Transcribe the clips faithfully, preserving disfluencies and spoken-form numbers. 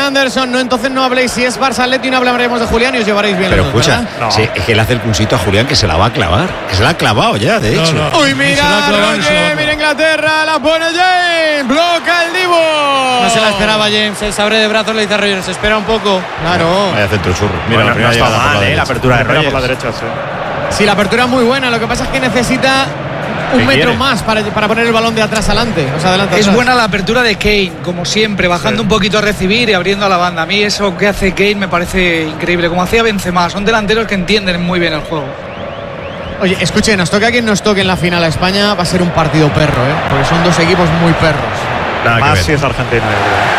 Anderson. No, entonces no habléis si es Barça Atleti, no hablaremos de Julián y os llevaréis bien. Pero los dos, escucha, no. sí, es que le hace el puntito a Julián que se la va a clavar. Que se la ha clavado ya, de hecho. No, no. Uy, mira, Roger, mira Inglaterra, la pone James, bloca el Divo. No se la esperaba James, el sabre de brazos le dice a Roger, se espera un poco. Claro. Vaya centro churro. Mira, Bueno, la primera no está llegada por mal, la eh, la derecha. apertura de Primera Reyes. por la derecha, sí. Sí, la apertura es muy buena, lo que pasa es que necesita un ¿Qué metro quiere? más para, para poner el balón de atrás adelante. O sea, adelante Es atrás. buena la apertura de Kane, como siempre, bajando Sí. un poquito a recibir y abriendo a la banda. A mí eso que hace Kane me parece increíble, como hacía Benzema. Son delanteros que entienden muy bien el juego. Oye, escuchen, nos toca quien nos toque en la final a España, va a ser un partido perro, ¿eh? Porque son dos equipos muy perros. Nada que Más ver. si es Argentina, yo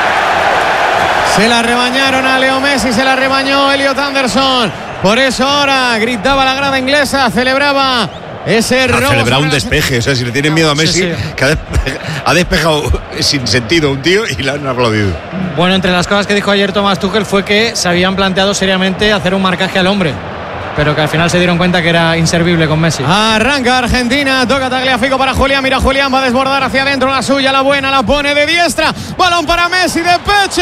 creo. Se la rebañaron a Leo Messi, se la rebañó Elliot Anderson. Por eso ahora gritaba la grada inglesa, celebraba ese Ha robo. celebrado un sobre la- despeje. O sea, si le tienen miedo a Messi, Sí, sí. que ha despe- ha despejado sin sentido un tío y le han aplaudido. Bueno, entre las cosas que dijo ayer Thomas Tuchel fue que se habían planteado seriamente hacer un marcaje al hombre, pero que al final se dieron cuenta que era inservible con Messi. Arranca Argentina, toca Tagliafico para Julián, mira Julián, va a desbordar hacia adentro, la suya, la buena, la pone de diestra, balón para Messi de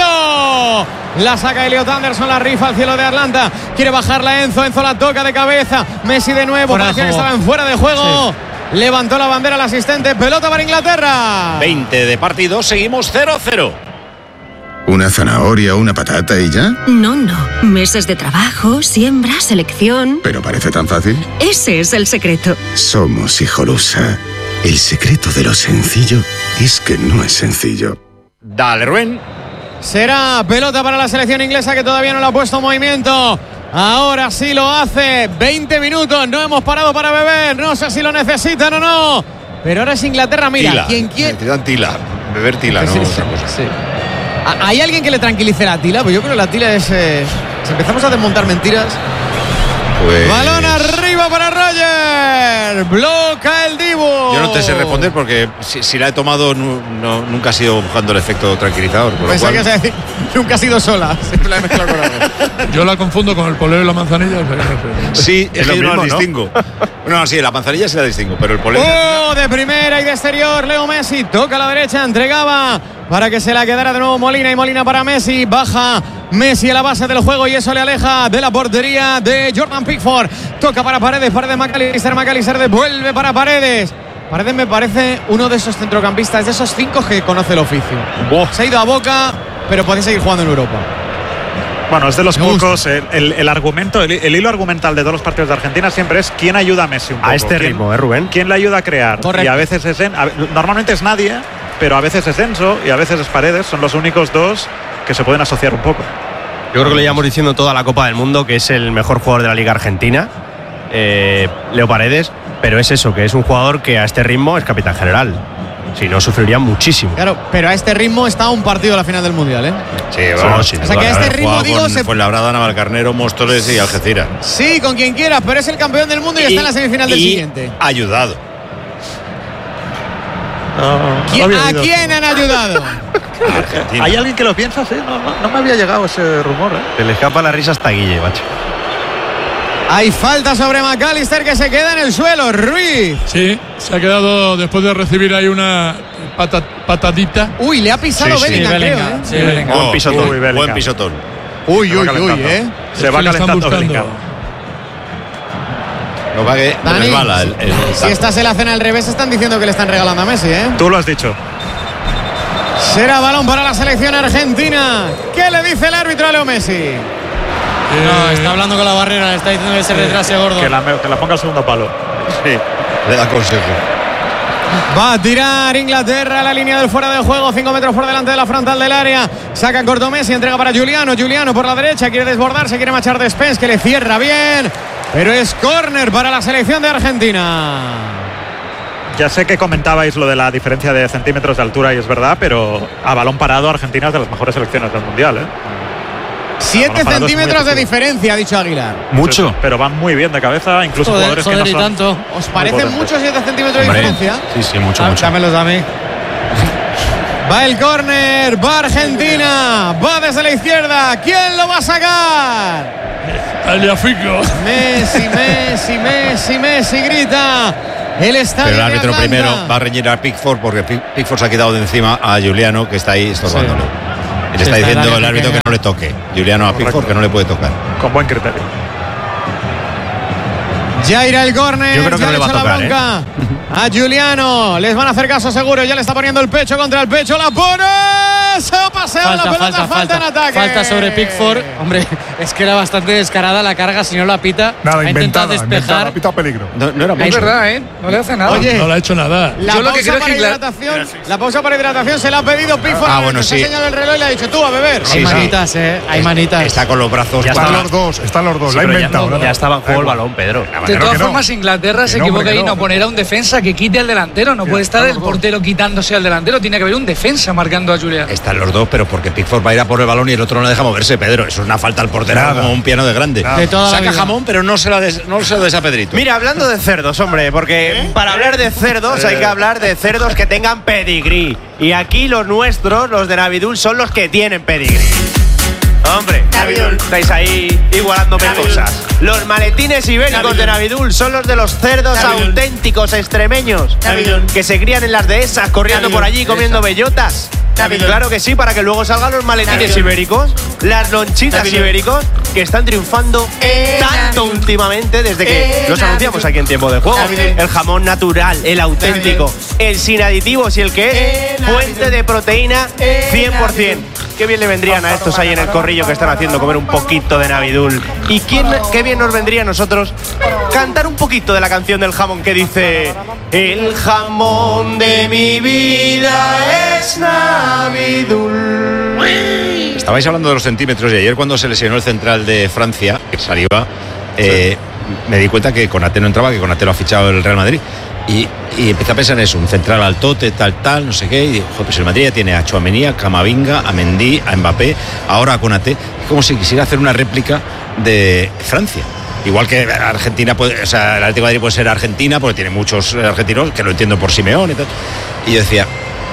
pecho, la saca Elliot Anderson, la rifa al cielo de Atlanta, quiere bajarla Enzo, Enzo la toca de cabeza, Messi de nuevo, Fuera de parecía que juego. estaba en fuera de juego, levantó la bandera el asistente, pelota para Inglaterra. veinte de partido, seguimos cero cero. ¿Una zanahoria, una patata y ya? No, no. Meses de trabajo, siembra, selección. Pero parece tan fácil. Ese es el secreto. Somos Hijolusa. El secreto de lo sencillo es que no es sencillo. Dale, Rubén. Será pelota para la selección inglesa que todavía no la ha puesto en movimiento. Ahora sí lo hace. veinte minutos. No hemos parado para beber. No sé si lo necesitan o no. Pero ahora es Inglaterra. Mira, Tila. quien quiere. Necesitan tila. Beber tila, no Sí, sí, otra cosa. sí. ¿Ha- ¿Hay alguien que le tranquilice la tila? Pues yo creo que la tila es. eh, si empezamos a desmontar mentiras. Pues... Balón arriba para Roger. Bloca el Divo. Yo no te sé responder porque si, si la he tomado nu- no- nunca ha sido buscando el efecto tranquilizador. Por lo Pensé cual- que ibas a decir, nunca ha sido sola. Siempre la he mezclado con algo. Yo la confundo con el poleo y la manzanilla. Pero no sé. Sí, es, Es lo que yo no mismo, la ¿no? distingo. No, sí, la manzanilla sí la distingo, pero el polen. ¡Oh! De primera y de exterior, Leo Messi toca a la derecha, entregaba para que se la quedara de nuevo Molina y Molina para Messi. Baja Messi a la base del juego y eso le aleja de la portería de Jordan Pickford. Toca para Paredes, Paredes McAllister, McAllister devuelve para Paredes. Paredes me parece uno de esos centrocampistas, de esos cinco que conoce el oficio. Buah. Se ha ido a Boca, pero puede seguir jugando en Europa. Bueno, es de los Me gusta. pocos. El, el- el argumento, el, el hilo argumental de todos los partidos de Argentina siempre es quién ayuda a Messi un poco. A este ¿Quién- ritmo, ¿eh, Rubén? ¿Quién le ayuda a crear? Correcto. Y a veces es en- a- normalmente es nadie, pero a veces es Enzo y a veces es Paredes. Son los únicos dos que se pueden asociar un poco. Yo creo que lo llevamos diciendo toda la Copa del Mundo, que es el mejor jugador de la Liga Argentina, eh, Leo Paredes, pero es eso, que es un jugador que a este ritmo es capitán general. Si no, sufriría muchísimo. Claro, pero a este ritmo está un partido a la final del Mundial, ¿eh? Sí, bueno, sin O sea que a este ritmo, digo, se- Fuenlabrada, Navalcarnero, Móstoles y Algeciras. Sí, con quien quiera, pero es el campeón del mundo y, está en la semifinal del y siguiente. ayudado. ¿Qui- ¿A quién han ayudado? Argentina. ¿Hay alguien que lo piensa? Sí, no, no, no me había llegado ese rumor. ¿eh? Se le escapa la risa hasta Guille, macho. Hay falta sobre McAllister que se queda en el suelo. Ruiz. Sí, se ha quedado después de recibir ahí una pata- patadita. Uy, le ha pisado Sí, sí. Bellingham, creo, Bellingham, ¿eh? sí, Bellingham. Oh, pisotón. uy, Uy, Bellingham. buen pisotón. Uy, Se va uy, uy, calentando. ¿eh? Se va que le están calentando buscando. Bellingham. No va que Dani, resbala el, el Si taco. esta se la hacen al revés, están diciendo que le están regalando a Messi, ¿eh? Tú lo has dicho. Será balón para la selección argentina. ¿Qué le dice el árbitro a Leo Messi? No, está hablando con la barrera, le está diciendo que se retrase gordo. Que la, que la ponga al segundo palo. Sí, le da consejo. Va a tirar Inglaterra a la línea del fuera de juego, cinco metros por delante de la frontal del área. Saca corto Messi, entrega para Giuliano. Giuliano por la derecha, quiere desbordarse, quiere marchar de Spence, que le cierra bien. Pero es córner para la selección de Argentina. Ya sé que comentabais lo de la diferencia de centímetros de altura y es verdad, pero a balón parado Argentina es de las mejores selecciones del Mundial, ¿eh? Siete Balón parado es muy centímetros de efectivo. diferencia, ha dicho Aguilar. Mucho. Pero van muy bien de cabeza, incluso Joder, jugadores joder, que y no son. tanto. ¿Os parecen potentes. muchos siete centímetros de Hombre, diferencia? Sí, sí, mucho, Ah, mucho. dámelos a mí. Va el córner, va Argentina, va desde la izquierda. ¿Quién lo va a sacar? Aliafico. Messi, Messi, Messi, Messi, grita. El estadio Pero el de árbitro Atlanta. primero va a reñir a Pickford porque Pick- Pickford se ha quitado de encima a Juliano, que está ahí estorbándole. Le está diciendo el árbitro que no le toque. Juliano a Pickford que no le puede tocar. Con buen criterio. Ya irá el córner. Yo creo que ya no le va a tocar, la bronca ¿eh? A Juliano. Les van a hacer caso seguro. Ya le está poniendo el pecho contra el pecho. La pone. Se ha paseado Falta, la pelota. falta, Falta, falta, en ataque. falta sobre Pickford. Hombre, es que era bastante descarada la carga. Si no la pita, Nada, ha intentado inventada, inventada, despejar. ha pitado peligro. No, no era Es mucho. verdad, ¿eh? No le hace nada. Oye, No le ha hecho nada. La Yo lo pausa que creo para es que Ingl- hidratación, la pausa para hidratación se la ha pedido Pickford. Ah, bueno, sí. Se ha señalado el reloj y le ha dicho tú a beber. Sí, Hay sí. manitas, eh. Hay manitas. Está con los brazos. Ya Están está. los dos, están los dos. Sí, la ha pero ya- inventado. Ya, ¿no? estaba en juego el balón, Pedro. De Pero todas que no. formas, Inglaterra se Que no, hombre, equivoca que y no. no poner a un defensa que quite al delantero. No puede estar el portero quitándose al delantero. Tiene que haber un defensa marcando a Julián. Están los dos, pero porque Pickford va a ir a por el balón y el otro no le deja moverse, Pedro. Eso es una falta al portero Nada. como un piano de grande. Nada. De toda la Saca vida. jamón, pero no se, la des, no se lo des a Pedrito. Mira, hablando de cerdos, hombre, porque para hablar de cerdos hay que hablar de cerdos que tengan pedigrí. Y aquí los nuestros, los de Navidul, son los que tienen pedigrí. Hombre, Navidul, estáis ahí igualándome cosas. Los maletines ibéricos de Navidul son los de los cerdos auténticos extremeños que se crían en las dehesas, corriendo por allí, comiendo bellotas. Claro que sí, para que luego salgan los maletines ibéricos, las lonchitas ibéricos, que están triunfando tanto últimamente desde que los anunciamos aquí en Tiempo de Juego. El jamón natural, el auténtico, el sin aditivos y el que es fuente de proteína cien por cien. Qué bien le vendrían a estos ahí en el corrillo que están haciendo comer un poquito de Navidul. Y quién, qué bien nos vendría a nosotros cantar un poquito de la canción del jamón que dice: el jamón de mi vida es Navidul. Estabais hablando de los centímetros y ayer cuando se lesionó el central de Francia, Saliba, eh, me di cuenta que Konaté no entraba, que Konaté lo ha fichado el Real Madrid. Y, y empecé a pensar en eso, un central altote, tal, tal, no sé qué. Y dije, joder, pues el Madrid ya tiene a Tchouaméni, a Camavinga, a Mendy, a Mbappé, ahora a Konaté. Es como si quisiera hacer una réplica de Francia. Igual que Argentina, puede, o sea, el Atlético de Madrid puede ser Argentina, porque tiene muchos argentinos, que lo entiendo por Simeone y tal. Y yo decía,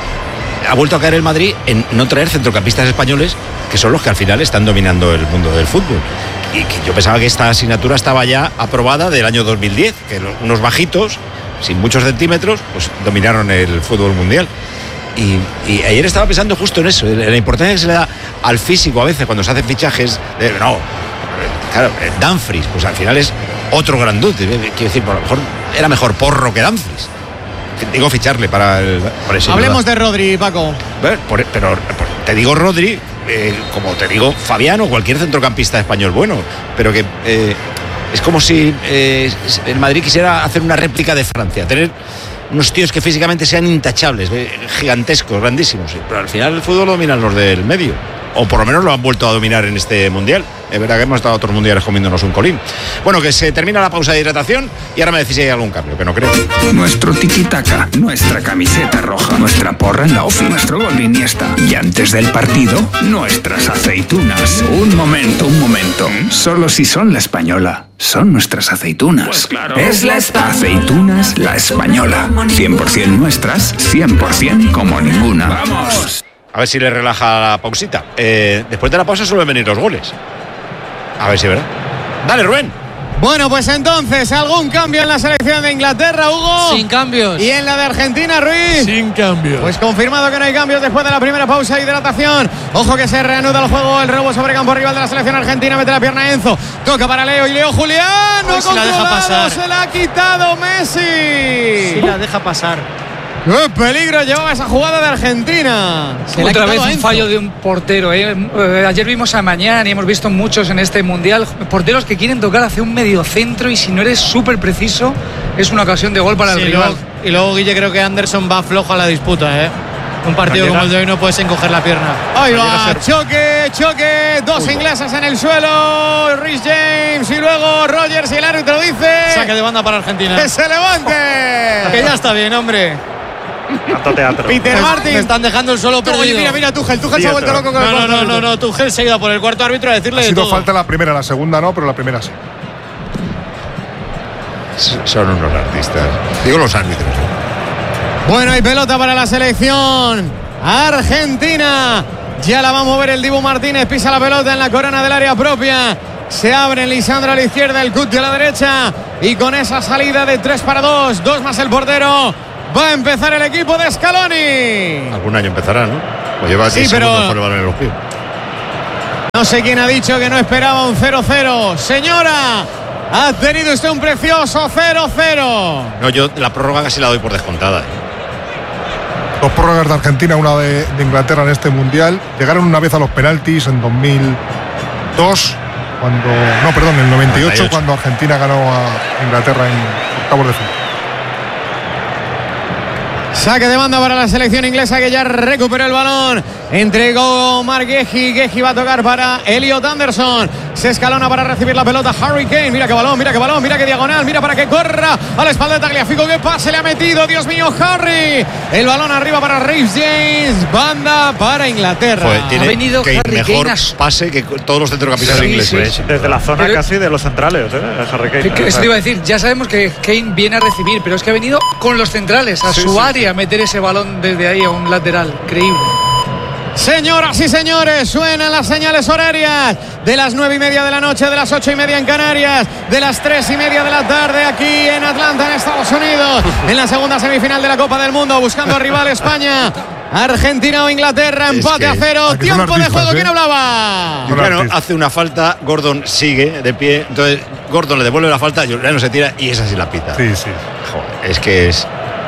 ha vuelto a caer el Madrid en no traer centrocampistas españoles, que son los que al final están dominando el mundo del fútbol. Y que yo pensaba que esta asignatura estaba ya aprobada del año dos mil diez, que unos bajitos, sin muchos centímetros, pues dominaron el fútbol mundial. Y, y ayer estaba pensando justo en eso, en la importancia que se le da al físico a veces cuando se hacen fichajes. De, no, claro, Dumfries, pues al final es otro grandote. Quiero decir, por lo mejor era mejor Porro que Dumfries. Digo ficharle para el. Por eso, Hablemos de Rodri, Paco. Pero, por, pero por, te digo Rodri, eh, como te digo Fabián o cualquier centrocampista español bueno, pero que eh, es como si eh, el Madrid quisiera hacer una réplica de Francia, tener unos tíos que físicamente sean intachables, eh, gigantescos, grandísimos, pero al final el fútbol lo dominan los del medio, o por lo menos lo han vuelto a dominar en este mundial. Es verdad que hemos estado otros mundiales comiéndonos un colín. Bueno, que se termina la pausa de hidratación y ahora me decís si hay algún cambio, que no creo. Nuestro tiki-taka, nuestra camiseta roja, nuestra porra en la ofi, nuestro gol de Iniesta. Y antes del partido, nuestras aceitunas. Un momento, un momento. Solo si son la española, son nuestras aceitunas. Pues claro. Es la espa- aceitunas la española. cien por ciento nuestras, cien por ciento como ninguna. ¡Vamos! A ver si le relaja la pausita. Eh, después de la pausa suelen venir los goles. A ver si verá. Dale, Rubén. Bueno, pues entonces, ¿algún cambio en la selección de Inglaterra, Hugo? Sin cambios. ¿Y en la de Argentina, Ruiz? Sin cambio. Pues confirmado que no hay cambios después de la primera pausa de hidratación. Ojo que se reanuda el juego, el robo sobre campo rival de la selección argentina. Mete la pierna Enzo. Toca para Leo y Leo Julián. No Ay, se la deja controlado, pasar. se la ha quitado Messi. Sí, la deja pasar. ¡Qué peligro llevaba esa jugada de Argentina! Se la ha Otra vez quitado a un Enzo. fallo de un portero. ¿eh? Eh, ayer vimos a Mañana y hemos visto muchos en este mundial. Porteros que quieren tocar hacia un medio centro y si no eres súper preciso, es una ocasión de gol para Sí, el rival. luego- y luego, Guille, creo que Anderson va flojo a la disputa, ¿eh? Un partido No llega. como el de hoy no puedes encoger la pierna. Ahí No llega va, a ser. choque, choque, dos ingleses en el suelo, Rhys James y luego Rogers y el árbitro dice Saque de banda para Argentina. que se levante. Que ya está bien, hombre. Tanto teatro. Peter Pues Martin. me están dejando el suelo perdido. Oye, mira, mira, Tuchel, Tuchel se ha vuelto loco con el No, no, cuarto no, no, árbitro. no, Tuchel se ha ido a por el cuarto árbitro a decirle Ha de sido todo. falta la primera, la segunda no, pero la primera sí. Son unos artistas. Digo los árbitros. Bueno, hay pelota para la selección argentina. Ya la va a mover el Dibu Martínez. Pisa la pelota en la corona del área propia. Se abre Lisandro a la izquierda, el Cut a la derecha. Y con esa salida de tres para dos, dos más el portero, va a empezar el equipo de Scaloni. Algún año empezará, ¿no? O lleva Sí, diez pero- segundos con el balón en los pies. No sé quién ha dicho que no esperaba un cero cero. Señora, ha tenido usted un precioso cero cero. No, yo la prórroga casi la doy por descontada. Dos prórrogas de Argentina, una de, de Inglaterra en este mundial. Llegaron una vez a los penaltis en dos mil dos, cuando. No, perdón, en el noventa y ocho, noventa y ocho. Cuando Argentina ganó a Inglaterra en octavos de final. Saque de banda para la selección inglesa, que ya recuperó el balón. Entregó Marc Guehi. Guehi va a tocar para Elliot Anderson. Se escalona para recibir la pelota Harry Kane. Mira qué balón, mira qué balón, mira qué diagonal. Mira para que corra a la espalda de Tagliafico. Qué pase le ha metido, Dios mío, Harry. El balón arriba para Reece James. Banda para Inglaterra. Joder, tiene ha venido Kane Harry mejor Kane a... pase que todos los centrocampistas sí, ingleses. Sí, sí. Desde la zona pero, casi de los centrales, ¿eh? Harry Kane. Que, eso te iba a decir, ya sabemos que Kane viene a recibir, pero es que ha venido con los centrales, a sí, su sí, área, a meter ese balón desde ahí a un lateral. Increíble. Señoras y señores, suenan las señales horarias de las nueve y media de la noche, de las ocho y media en Canarias, de las tres y media de la tarde aquí en Atlanta, en Estados Unidos, en la segunda semifinal de la Copa del Mundo, buscando al rival España. Argentina o Inglaterra, empate a cero, tiempo artistas, de juego. ¿eh? ¿Quién hablaba? Juliano hace una falta, Gordon sigue de pie, entonces Gordon le devuelve la falta, Juliano se tira y esa sí la pita. Sí, sí. Joder, es que es.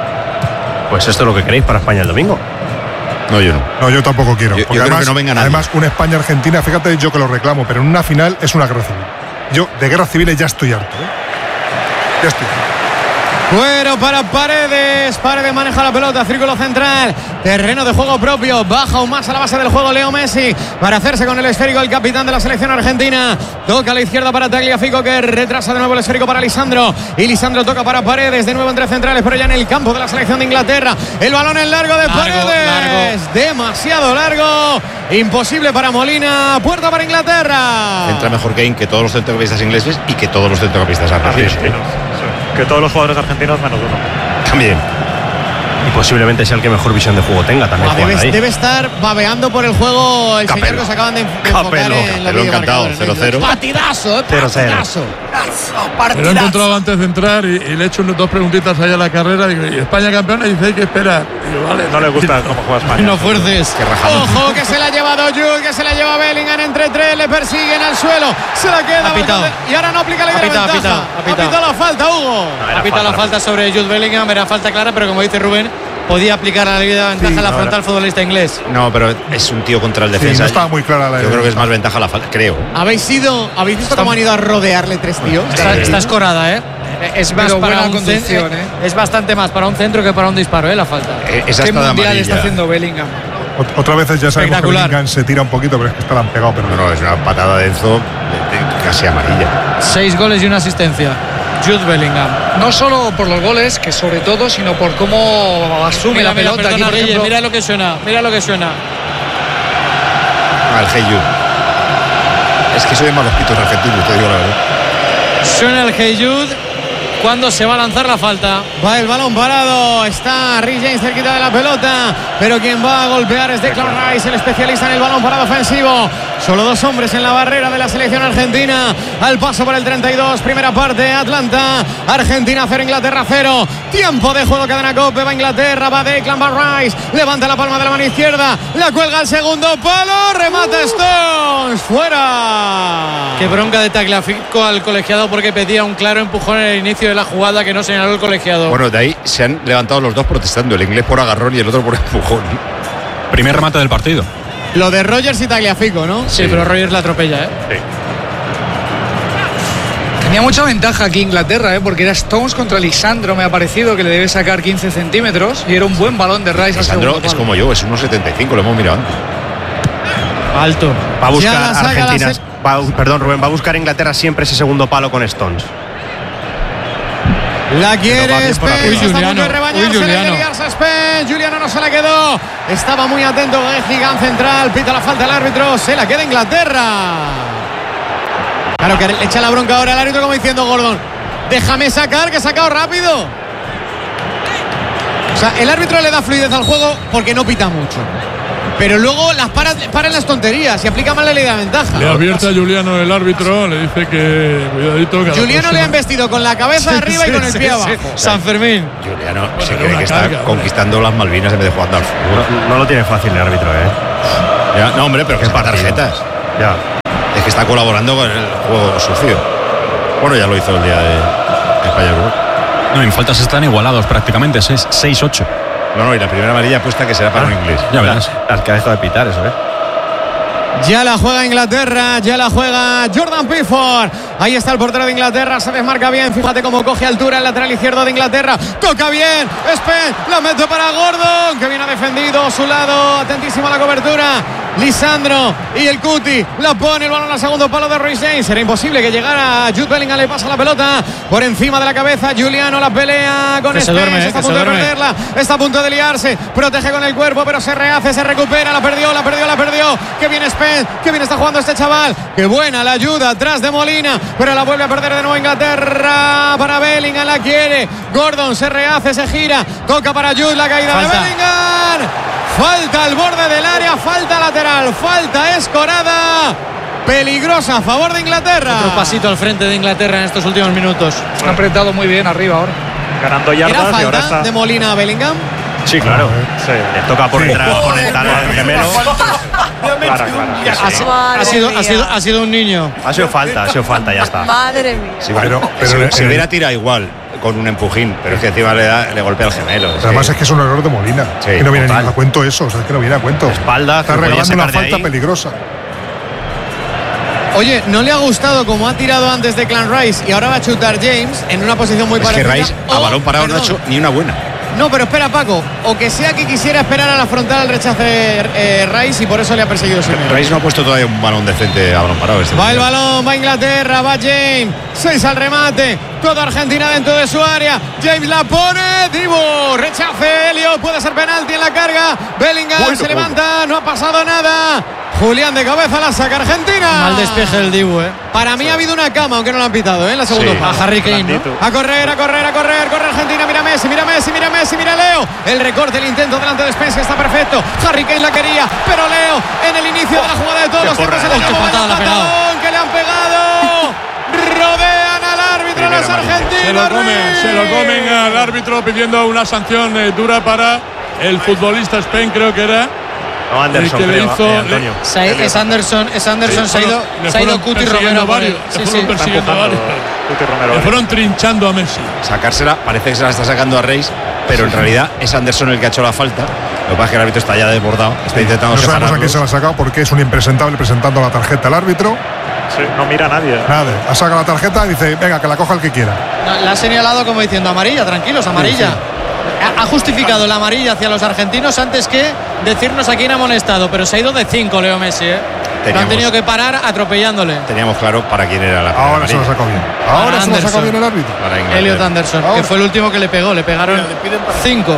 Pues esto es lo que queréis para España el domingo. No, yo no. No, yo tampoco quiero. Yo, porque yo además, creo que no venga nadie. Además, una España-Argentina, fíjate, yo que lo reclamo, pero en una final es una guerra civil. Yo de guerras civiles ya estoy harto. ¿eh? Ya estoy harto. Fuero para Paredes. Paredes maneja la pelota, círculo central, terreno de juego propio. Baja aún más a la base del juego Leo Messi para hacerse con el esférico el capitán de la selección argentina. Toca a la izquierda para Tagliafico, que retrasa de nuevo el esférico para Lisandro. Y Lisandro toca para Paredes, de nuevo entre centrales, pero ya en el campo de la selección de Inglaterra. El balón en largo de largo, Paredes. largo. Demasiado largo. Imposible para Molina. Puerta para Inglaterra. Entra mejor Kane que todos los centrocampistas ingleses y que todos los centrocampistas argentinos. Argentinos, sí. Que todos los jugadores argentinos menos uno. También. Y posiblemente sea el que mejor visión de juego tenga también. Ah, debe, debe estar babeando por el juego el Capello. señor que se acaban de, de enfocar Capello. en la Capello encantado, cero cero. Partidazo, eh, cero cero. partidazo. Me lo he encontrado antes de entrar y, y le he hecho dos preguntitas allá a la carrera. Digo, ¿y España campeona? Y dice, hay que esperar. Digo, vale. No le gusta cómo juega España. No fuerces. Ojo, que se la ha llevado Jude, que se la lleva Bellingham entre tres, le persiguen al suelo, se la queda. Ha pitado. Y ahora no aplica la Ha pitado, ha ventaja. pitado, ha pitado. Ha pitado la falta, Hugo. No, ha pitado la falta sobre Jude Bellingham, era falta clara, pero como dice Rubén, podía aplicar la ley de ventaja Sí, a la no, frontal era. futbolista inglés. No, pero es un tío contra el Sí, defensa. no estaba muy clara la Yo creo que es ventaja. más ventaja la falta, creo. ¿Habéis sido, habéis visto cómo han ido a rodearle tres tíos? Está, está escorada, ¿eh? Es más Pero para buena un conducción, cen- ¿eh? Es bastante más para un centro que para un disparo, ¿eh? La falta. Eh, Esa ¿Qué está de mundial amarilla. está haciendo Bellingham? Ot- Otra vez ya sabemos que Espectacular. Bellingham se tira un poquito, pero es que está han pegado. Pero No, no, es una patada de Enzo de- de- casi amarilla. Seis goles y una asistencia. Jude Bellingham. No solo por los goles, que sobre todo, sino por cómo asume Mira, la mira, pelota. perdona, Aquí, por Reyes, ejemplo, mira lo que suena, mira lo que suena. Al Hey You. Es que soy de malos pitos argentinos, te digo la verdad. Suena el Hey Jude cuando se va a lanzar la falta. Va el balón parado, está Reece James cerquita de la pelota, pero quien va a golpear es Declan Rice, el especialista en el balón parado ofensivo. Solo dos hombres en la barrera de la selección argentina. Al paso por el treinta y dos, primera parte, Atlanta, Argentina cero, Inglaterra cero. Tiempo de juego, cadena Cope, va Inglaterra, va Declan, va Rice, levanta la palma de la mano izquierda, la cuelga al segundo palo, remata Stones, fuera. Qué bronca de Tagliafico al colegiado porque pedía un claro empujón en el inicio de la jugada que no señaló el colegiado. Bueno, de ahí se han levantado los dos protestando, el inglés por agarrón y el otro por empujón. Primer remate del partido. Lo de Rogers y Tagliafico, ¿no? Sí, pero Rogers la atropella, ¿eh? Sí. tenía mucha ventaja aquí Inglaterra, ¿eh? Porque era Stones contra Lisandro, me ha parecido que le debe sacar quince centímetros y era un buen balón de Rice. al Lisandro segundo es palo. como yo, es uno setenta y cinco, lo hemos mirado antes. Alto. Va a Ya buscar la saca Argentina. la se- va a- perdón, Rubén, va a buscar Inglaterra siempre ese segundo palo con Stones. La quiere Pero va bien por Spence, arriba. está a punto de Juliano, rebañarse, uy, le Juliano. quiere liarse a Spence. Juliano no se la quedó. Estaba muy atento Gigán central. Pita la falta el árbitro. Se la queda Inglaterra. Claro que le echa la bronca ahora al árbitro como diciendo Gordon, déjame sacar, que he sacado rápido. O sea, el árbitro le da fluidez al juego porque no pita mucho. Pero luego las para, para en las tonterías y aplica mal la ley de ventaja. Le advierte a Juliano el árbitro, le dice que cuidadito. Que a la Juliano próxima- le ha embestido con la cabeza Sí, arriba sí, y con el sí, pie sí. abajo. San Fermín. Juliano Bueno, se era cree una que está carga, conquistando las Malvinas en vez de jugando al fútbol. No, no lo tiene fácil el árbitro, ¿eh? Ya, no, hombre, pero que Qué saca partido. tarjetas. Ya. Es que está colaborando con el juego sucio. Bueno, ya lo hizo el día de España-Uruguay. No, en faltas están igualados prácticamente, seis ocho. No, no, y la primera amarilla puesta que será para un inglés. Ya verás. Las que ha dejado de pitar, eso, ¿eh? Ya la juega Inglaterra, ya la juega Jordan Pickford. Ahí está el portero de Inglaterra, se desmarca bien. Fíjate cómo coge altura el lateral izquierdo de Inglaterra. Toca bien, Spence, la mete para Gordon, que viene defendido a su lado. Atentísimo a la cobertura. Lisandro y el Cuti la pone, el balón al segundo palo de Reece James. Será imposible que llegara Jude Bellingham, le pasa la pelota por encima de la cabeza. Juliano la pelea con Spence, duerme, está a punto de perderla, está a punto de liarse, protege con el cuerpo, pero se rehace, se recupera, la perdió, la perdió, la perdió. Que viene Spence, que bien está jugando este chaval. Qué buena la ayuda atrás de Molina, pero la vuelve a perder de nuevo Inglaterra. Para Bellingham, la quiere. Gordon se rehace, se gira, toca para Jude, la caída falta de Bellingham. Falta al borde del área, falta lateral, falta escorada. Peligrosa a favor de Inglaterra. Otro pasito al frente de Inglaterra en estos últimos minutos. Han apretado muy bien arriba ahora. Ganando yardas. ¿Era falta y ahora está... de Molina a Bellingham? Sí, claro. Sí. Le toca por detrás con el talón del gemelo. Claro, claro. Ha, ha, sido, ha, sido, ha sido un niño. Ha sido falta, ha sido falta, ya está. Madre mía. Sí, pero, pero si, le, si hubiera tirado igual con un empujín, pero es que encima le, da, le golpea el gemelo. Además es que es un error de Molina. Sí, que no viene ni a cuento eso, o sea, es que no viene a cuento. Espalda, está regalando una falta peligrosa. Oye, ¿no le ha gustado como ha tirado antes de Clan Rice y ahora va a chutar James en una posición muy es parecida? Es que Rice a oh, balón parado perdón. no ha hecho ni una buena. No, pero espera, Paco, o que sea que quisiera esperar a la frontal al rechace eh, Rice y por eso le ha perseguido siempre. Rice no ha puesto todavía un balón decente a balón parado. Este va el balón, va Inglaterra, va James, seis al remate, toda Argentina dentro de su área. James la pone, Dibu, rechace, Elliot, puede ser penalti en la carga. Bellingham bueno, se levanta, bueno. No ha pasado nada. Julián de cabeza la saca Argentina. Mal despeje el Dibu, eh. Para mí sí. ha habido una cama, aunque no lo han pitado, ¿eh? En la segunda sí. parte. A Harry Kane, ¿no? A correr, a correr, a correr, corre Argentina, mira Messi, mira Messi, mira Messi, mira Leo. El recorte, el intento delante de Spence está perfecto. Harry Kane la quería, pero Leo en el inicio oh, de la jugada de todos los tiempos se le acabó el patadón que le han pegado. Rodean al árbitro los argentinos. Se lo comen, se lo comen al árbitro pidiendo una sanción eh, dura para el futbolista Spence, creo que era. No, Anderson, el que creo, le hizo, eh, Antonio. Le, es Anderson, es Anderson, sí, se ha ido, se ha ido Cuti Romero. Varios, sí, sí, fueron sí. persiguiendo varios. Cuti Romero. Le fueron trinchando a Messi. Sacársela, parece que se la está sacando a Reis, pero en realidad es Anderson el que ha hecho la falta. Lo que pasa es que el árbitro está ya desbordado, está intentando no separarlos. No sabemos a quién se la ha sacado porque es un impresentable presentando la tarjeta al árbitro. Sí, no mira a nadie. Nada, ha sacado la tarjeta y dice, venga, que la coja el que quiera. No, la ha señalado como diciendo amarilla, tranquilos, amarilla. Sí, sí. Ha justificado la amarilla hacia los argentinos antes que decirnos a quién ha amonestado, pero se ha ido de cinco Leo Messi, ¿eh? Lo han tenido que parar atropellándole. Teníamos claro para quién era la Ahora amarilla. se lo sacó bien. Ahora para se lo sacó bien el árbitro. Elliot Anderson, Ahora. que fue el último que le pegó, le pegaron cinco.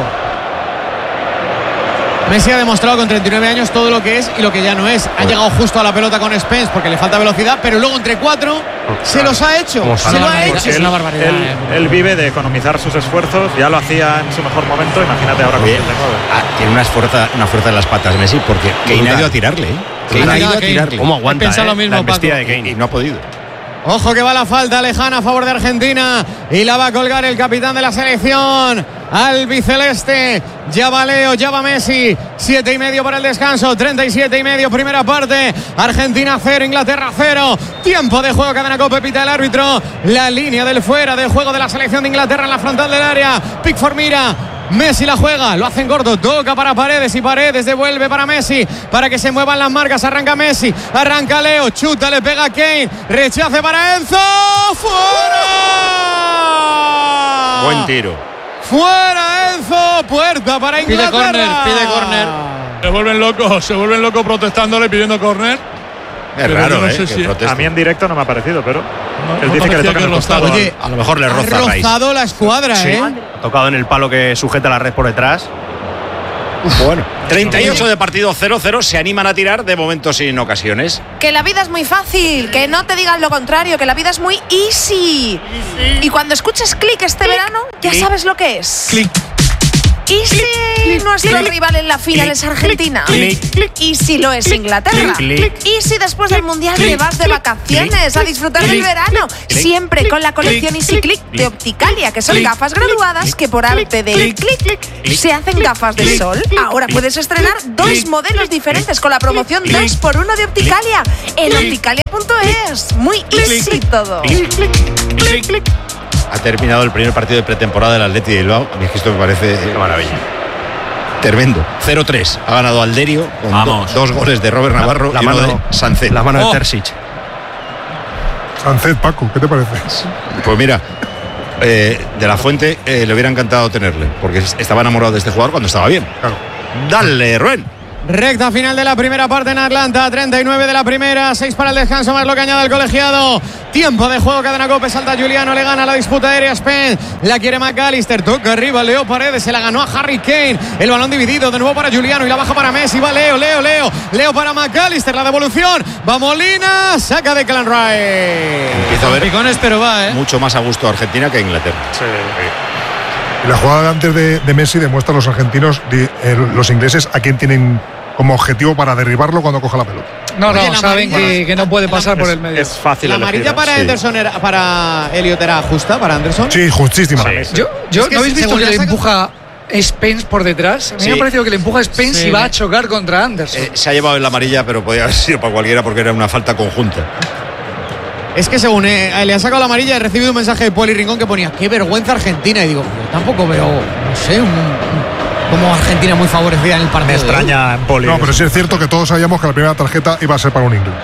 Messi ha demostrado con treinta y nueve años todo lo que es y lo que ya no es. Ha pues. llegado justo a la pelota con Spence porque le falta velocidad, pero luego entre cuatro pues, se los ha hecho. Se lo ha hecho. Es una barbaridad. Él, eh. él vive de economizar sus esfuerzos, ya lo hacía en su mejor momento, imagínate ahora con treinta y nueve. Ah, tiene una fuerza, una fuerza en las patas Messi porque Kane ha ido a tirarle. ¿eh? Kane ha ido a tirarle. ¿Cómo aguanta? Eh? Lo mismo, la embestida de Kane y no ha podido. Ojo que va la falta lejana a favor de Argentina y la va a colgar el capitán de la selección albiceleste. Ya va Leo, ya va Messi. Siete y medio para el descanso, treinta y siete y medio primera parte. Argentina cero, Inglaterra cero. Tiempo de juego, cadena Cope, pita el árbitro. La línea del fuera de juego de la selección de Inglaterra en la frontal del área. Pickford mira. Messi la juega, lo hacen corto, toca para Paredes y Paredes devuelve para Messi, para que se muevan las marcas, arranca Messi, arranca Leo, chuta, le pega a Kane, rechace para Enzo, ¡fuera! Buen tiro. Fuera Enzo, puerta para Inglaterra. Pide córner, pide córner. Se vuelven locos, se vuelven locos protestándole, pidiendo córner. Es raro, no eh, sé si a mí en directo no me ha parecido, pero no, no él dice que le toca en el costado. Oye, a lo mejor le roza ha rozado la escuadra, sí. ¿eh? Ha tocado en el palo que sujeta la red por detrás. Bueno, treinta y ocho de partido, cero cero. Se animan a tirar de momento sin ocasiones. Que la vida es muy fácil, que no te digan lo contrario, que la vida es muy easy. easy. Y cuando escuches click este click. verano, ya click. sabes lo que es. Click. ¿Y si nuestro rival en la final es Argentina? ¿Y si lo es Inglaterra? ¿Y si después del Mundial te vas de vacaciones a disfrutar del verano? Siempre con la colección Easy Click de Opticalia, que son gafas graduadas que por arte del click se hacen gafas de sol. Ahora puedes estrenar dos modelos diferentes con la promoción dos por uno de Opticalia en opticalia punto es. Muy easy todo. Ha terminado el primer partido de pretemporada del Athletic de Bilbao. A mí es que esto me parece una maravilla. Tremendo. cero tres. Ha ganado Alderio con do, dos goles de Robert Navarro la, la y uno mano, de Sánchez. La mano oh. de Terzic. Sánchez, Paco, ¿qué te parece? Pues mira, eh, de la Fuente eh, le hubiera encantado tenerle, porque estaba enamorado de este jugador cuando estaba bien. Claro. Dale, Rubén. Recta final de la primera parte en Atlanta, treinta y nueve de la primera, seis para el descanso, más lo que añade el colegiado. Tiempo de juego, cadena Cope, salta Juliano, le gana la disputa aérea Spence, la quiere McAllister, toca arriba Leo Paredes, se la ganó a Harry Kane, el balón dividido, de nuevo para Juliano y la baja para Messi, va Leo, Leo, Leo, Leo para McAllister, la devolución, va Molina, saca de Clan Rice. Empieza a ver picones, pero va, ¿eh? mucho más a gusto Argentina que Inglaterra. Sí. Y la jugada de antes de, de Messi demuestra a los argentinos, de, eh, los ingleses, a quién tienen como objetivo para derribarlo cuando coja la pelota. No, no, Oye, saben que, que no puede pasar por el medio. Es fácil. La amarilla elegir, para sí. Anderson era, para Elliot era justa, para Anderson. Sí, justísima. Sí. Yo, yo es que ¿no habéis visto que le saca... empuja Spence por detrás? A mí sí. me ha parecido que le empuja Spence sí. y va a chocar contra Anderson. Eh, se ha llevado en la amarilla, pero podía haber sido para cualquiera porque era una falta conjunta. Es que según eh, le ha sacado la amarilla, he recibido un mensaje de Poli Rincón que ponía qué vergüenza Argentina. Y digo, yo tampoco veo, no sé, un, un como Argentina muy favorecida en el partido. Me extraña en Poli. No, pero sí es cierto que todos sabíamos que la primera tarjeta iba a ser para un inglés.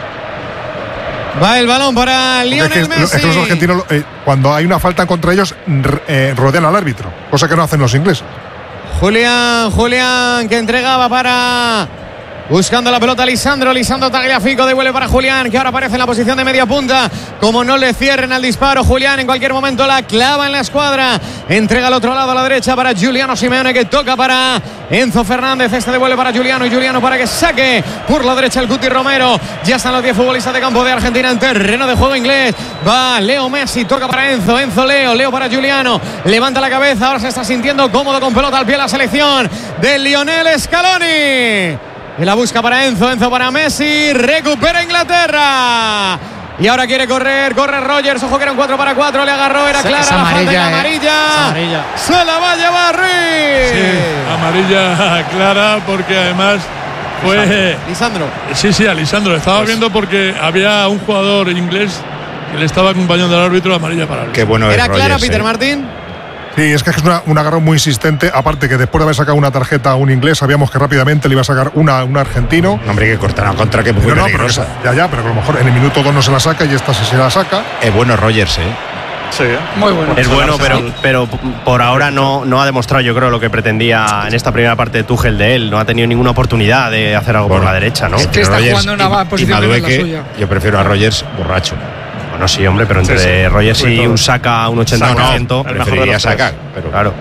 Va el balón para Lionel es que, Messi. Es que los argentinos, eh, cuando hay una falta contra ellos, eh, rodean al árbitro, cosa que no hacen los ingleses. Julián, Julián, que entregaba para... Buscando la pelota Lisandro, Lisandro Tagliafico, devuelve para Julián, que ahora aparece en la posición de media punta. Como no le cierren al disparo, Julián en cualquier momento la clava en la escuadra. Entrega al otro lado a la derecha para Giuliano Simeone, que toca para Enzo Fernández. Este devuelve para Giuliano y Giuliano para que saque por la derecha el Cuti Romero. Ya están los diez futbolistas de campo de Argentina en terreno de juego inglés. Va Leo Messi, toca para Enzo, Enzo Leo, Leo para Giuliano. Levanta la cabeza, ahora se está sintiendo cómodo con pelota al pie la selección de Lionel Scaloni. Y la busca para Enzo, Enzo para Messi, recupera Inglaterra. Y ahora quiere correr, corre Rogers, ojo que era un cuatro para cuatro, le agarró, era clara esa la amarilla, falta, eh. amarilla. amarilla. Se la va a llevar Ruiz. Sí, amarilla clara porque además fue... Lisandro. Sí, sí, a Lisandro, estaba pues... viendo porque había un jugador inglés que le estaba acompañando al árbitro, amarilla para él. Qué bueno ¿Era es clara, Rogers, Peter eh. Martín? Sí, es que es una, un agarrón muy insistente. Aparte que después de haber sacado una tarjeta a un inglés, sabíamos que rápidamente le iba a sacar una un argentino. No, hombre, que cortar la contra, que muy pero no, peligrosa. Pero ya, ya, pero a lo mejor en el minuto dos no se la saca y esta sí se la saca. Es bueno Rogers, ¿eh? Sí, muy bueno. Es bueno, pero, pero por ahora no, no ha demostrado, yo creo, lo que pretendía en esta primera parte de Tuchel de él. No ha tenido ninguna oportunidad de hacer algo bueno, por la derecha, ¿no? Es que está Rogers jugando una posición que es la suya. Yo prefiero a Rogers borracho. No, sí, hombre, pero entre sí, sí. Rogers y un Saka, un ochenta por ciento, no, preferiría Saka, pero claro.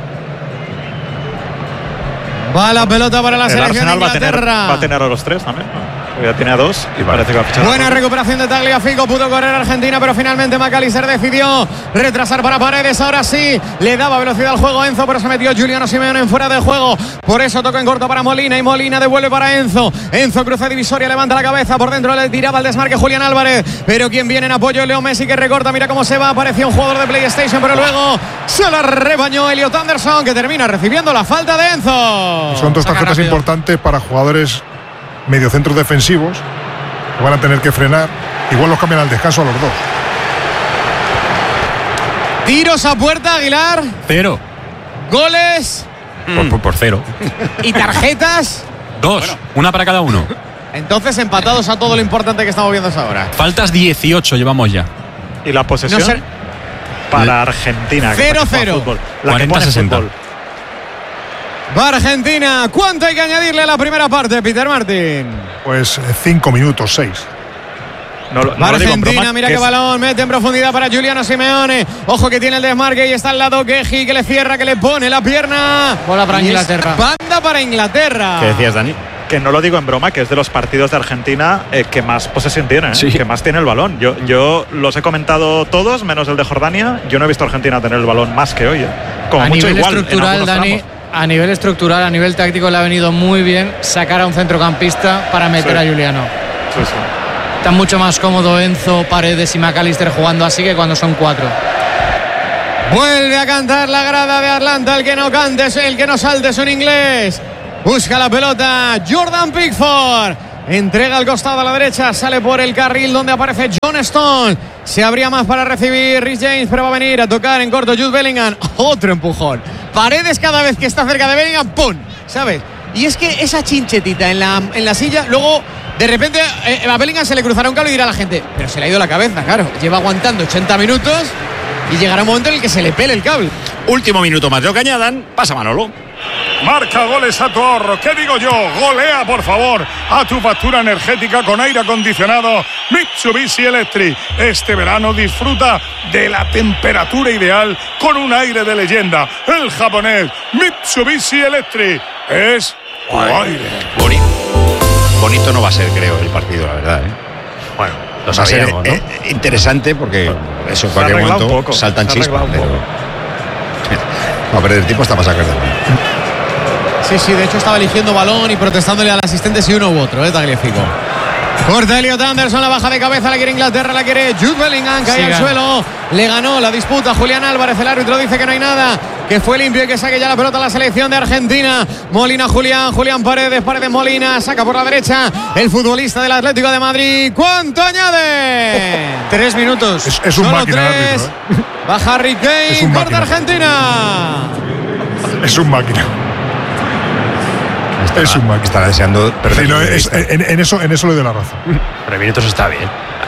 Va la pelota para la el selección de Inglaterra. Va a, tener, va a tener a los tres también, ¿no? Ya tiene a dos y vale. parece que va a fichar. Buena recuperación de Tagliafico, pudo correr Argentina, pero finalmente McAllister decidió retrasar para Paredes. Ahora sí, le daba velocidad al juego Enzo, pero se metió Giuliano Simeone en fuera de juego. Por eso tocó en corto para Molina y Molina devuelve para Enzo. Enzo cruza divisoria, levanta la cabeza, por dentro le tiraba el desmarque Julián Álvarez. Pero quien viene en apoyo, Leo Messi, que recorta, mira cómo se va. Apareció un jugador de PlayStation, pero luego se la rebañó Elliot Anderson, que termina recibiendo la falta de Enzo. Son dos tarjetas importantes para jugadores mediocentros defensivos. Van a tener que frenar. Igual los cambian al descanso a los dos. Tiros a puerta, Aguilar. Cero. Goles. Por, por, por cero. ¿Y tarjetas? Dos. Bueno. Una para cada uno. Entonces empatados a todo lo importante que estamos viendo hasta ahora. Faltas dieciocho llevamos ya. ¿Y la posesión? No sé. Para Argentina. cero cero. cuarenta sesenta. Va Argentina. ¿Cuánto hay que añadirle a la primera parte, Peter Martin? Pues cinco minutos, seis. No, no Va Argentina, broma, mira qué es... balón, mete en profundidad para Giuliano Simeone. Ojo que tiene el desmarque y está al lado Queji, que le cierra, que le pone la pierna. Bola para Inglaterra. Banda para Inglaterra. ¿Qué decías, Dani? Que no lo digo en broma, que es de los partidos de Argentina eh, que más posesión tiene, ¿eh? Sí. Que más tiene el balón. Yo, yo los he comentado todos, menos el de Jordania. Yo no he visto a Argentina tener el balón más que hoy. ¿eh? Como a mucho nivel igual, estructural, Dani, a nivel estructural, a nivel táctico, le ha venido muy bien sacar a un centrocampista para meter Sí. a Juliano. Sí, sí. Está mucho más cómodo Enzo, Paredes y McAllister jugando así que cuando son cuatro. Vuelve a cantar la grada de Atlanta. El que no cante, el que no salte es un inglés. Busca la pelota Jordan Pickford. Entrega al costado a la derecha. Sale por el carril donde aparece John Stone. Se abría más para recibir Reece James, pero va a venir a tocar en corto Jude Bellingham. Otro empujón. Paredes cada vez que está cerca de Bellingham, ¡pum! ¿Sabes? Y es que esa chinchetita en la, en la silla, luego de repente eh, a Bellingham se le cruzará un cable y dirá a la gente, pero se le ha ido la cabeza, claro. Lleva aguantando ochenta minutos y llegará un momento en el que se le pele el cable. Último minuto más de lo que añadan. Pasa Manolo. Marca goles a tu ahorro. ¿Qué digo yo? Golea, por favor, a tu factura energética con aire acondicionado Mitsubishi Electric. Este verano disfruta de la temperatura ideal con un aire de leyenda. El japonés Mitsubishi Electric es tu aire. Bonito. Bonito no va a ser, creo, el partido, la verdad, ¿eh? Bueno, lo va a ser sabíamos, ¿no? eh, interesante porque eso en Se ha cualquier arreglado momento un poco, saltan se ha chispas. arreglado un Pero... No, perder tiempo está más acá. Sí, sí, de hecho estaba eligiendo balón y protestándole al asistente si uno u otro, ¿eh? Tagliafico. Corta Elliot Anderson, la baja de cabeza, la quiere Inglaterra, la quiere Jude Bellingham, cae al suelo, le ganó la disputa Julián Álvarez, el árbitro dice que no hay nada, que fue limpio y que saque ya la pelota a la selección de Argentina. Molina Julián, Julián Paredes, Paredes Molina, saca por la derecha el futbolista del Atlético de Madrid. ¿Cuánto añade? Tres minutos. Es, es un Solo máquina tres. árbitro, ¿eh? Baja Harry Kane, Es un corta máquina. Argentina. Es un máquina. Estará, es un máquina. estará deseando perder. Sí, no, es- en, en eso, en eso le doy la razón. Tres minutos está bien.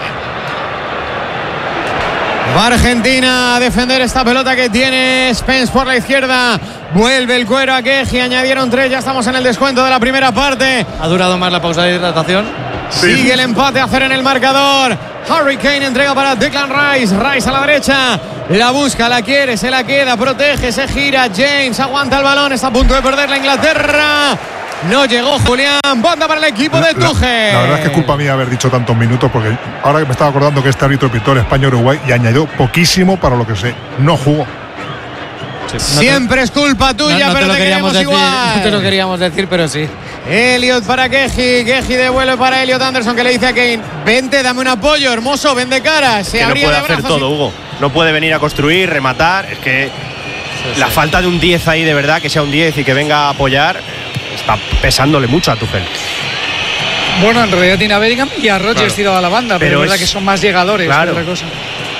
Va Argentina a defender esta pelota que tiene Spence por la izquierda. Vuelve el cuero a Keji, añadieron tres, ya estamos en el descuento de la primera parte. ¿Ha durado más la pausa de hidratación? Sigue el empate a cero en el marcador. Harry Kane entrega para Declan Rice. Rice a la derecha. La busca, la quiere, se la queda, protege, se gira. James aguanta el balón, está a punto de perder la Inglaterra. No llegó Julián. Banda para el equipo de La, Tuchel. la verdad es que es culpa mía haber dicho tantos minutos, porque ahora que me estaba acordando que este árbitro pitó el España-Uruguay y añadió poquísimo para lo que sé. No jugó. Siempre es culpa tuya, no, no pero te lo te queríamos queremos decir, igual. no te lo queríamos decir, pero sí. Elliot para Keji, Keji de vuelo para Elliot Anderson, que le dice a Kane, vente, dame un apoyo, hermoso, ven de cara. Se Que no abría puede de hacer brazos y- todo, Hugo. No puede venir a construir, rematar. Es que la falta de un diez ahí, de verdad, que sea un diez y que venga a apoyar, está pesándole mucho a Tuchel. Bueno, en realidad tiene a Bellingham y a Rodgers Claro. tirado a la banda, pero, Pero es verdad es- que son más llegadores. Claro. Otra cosa.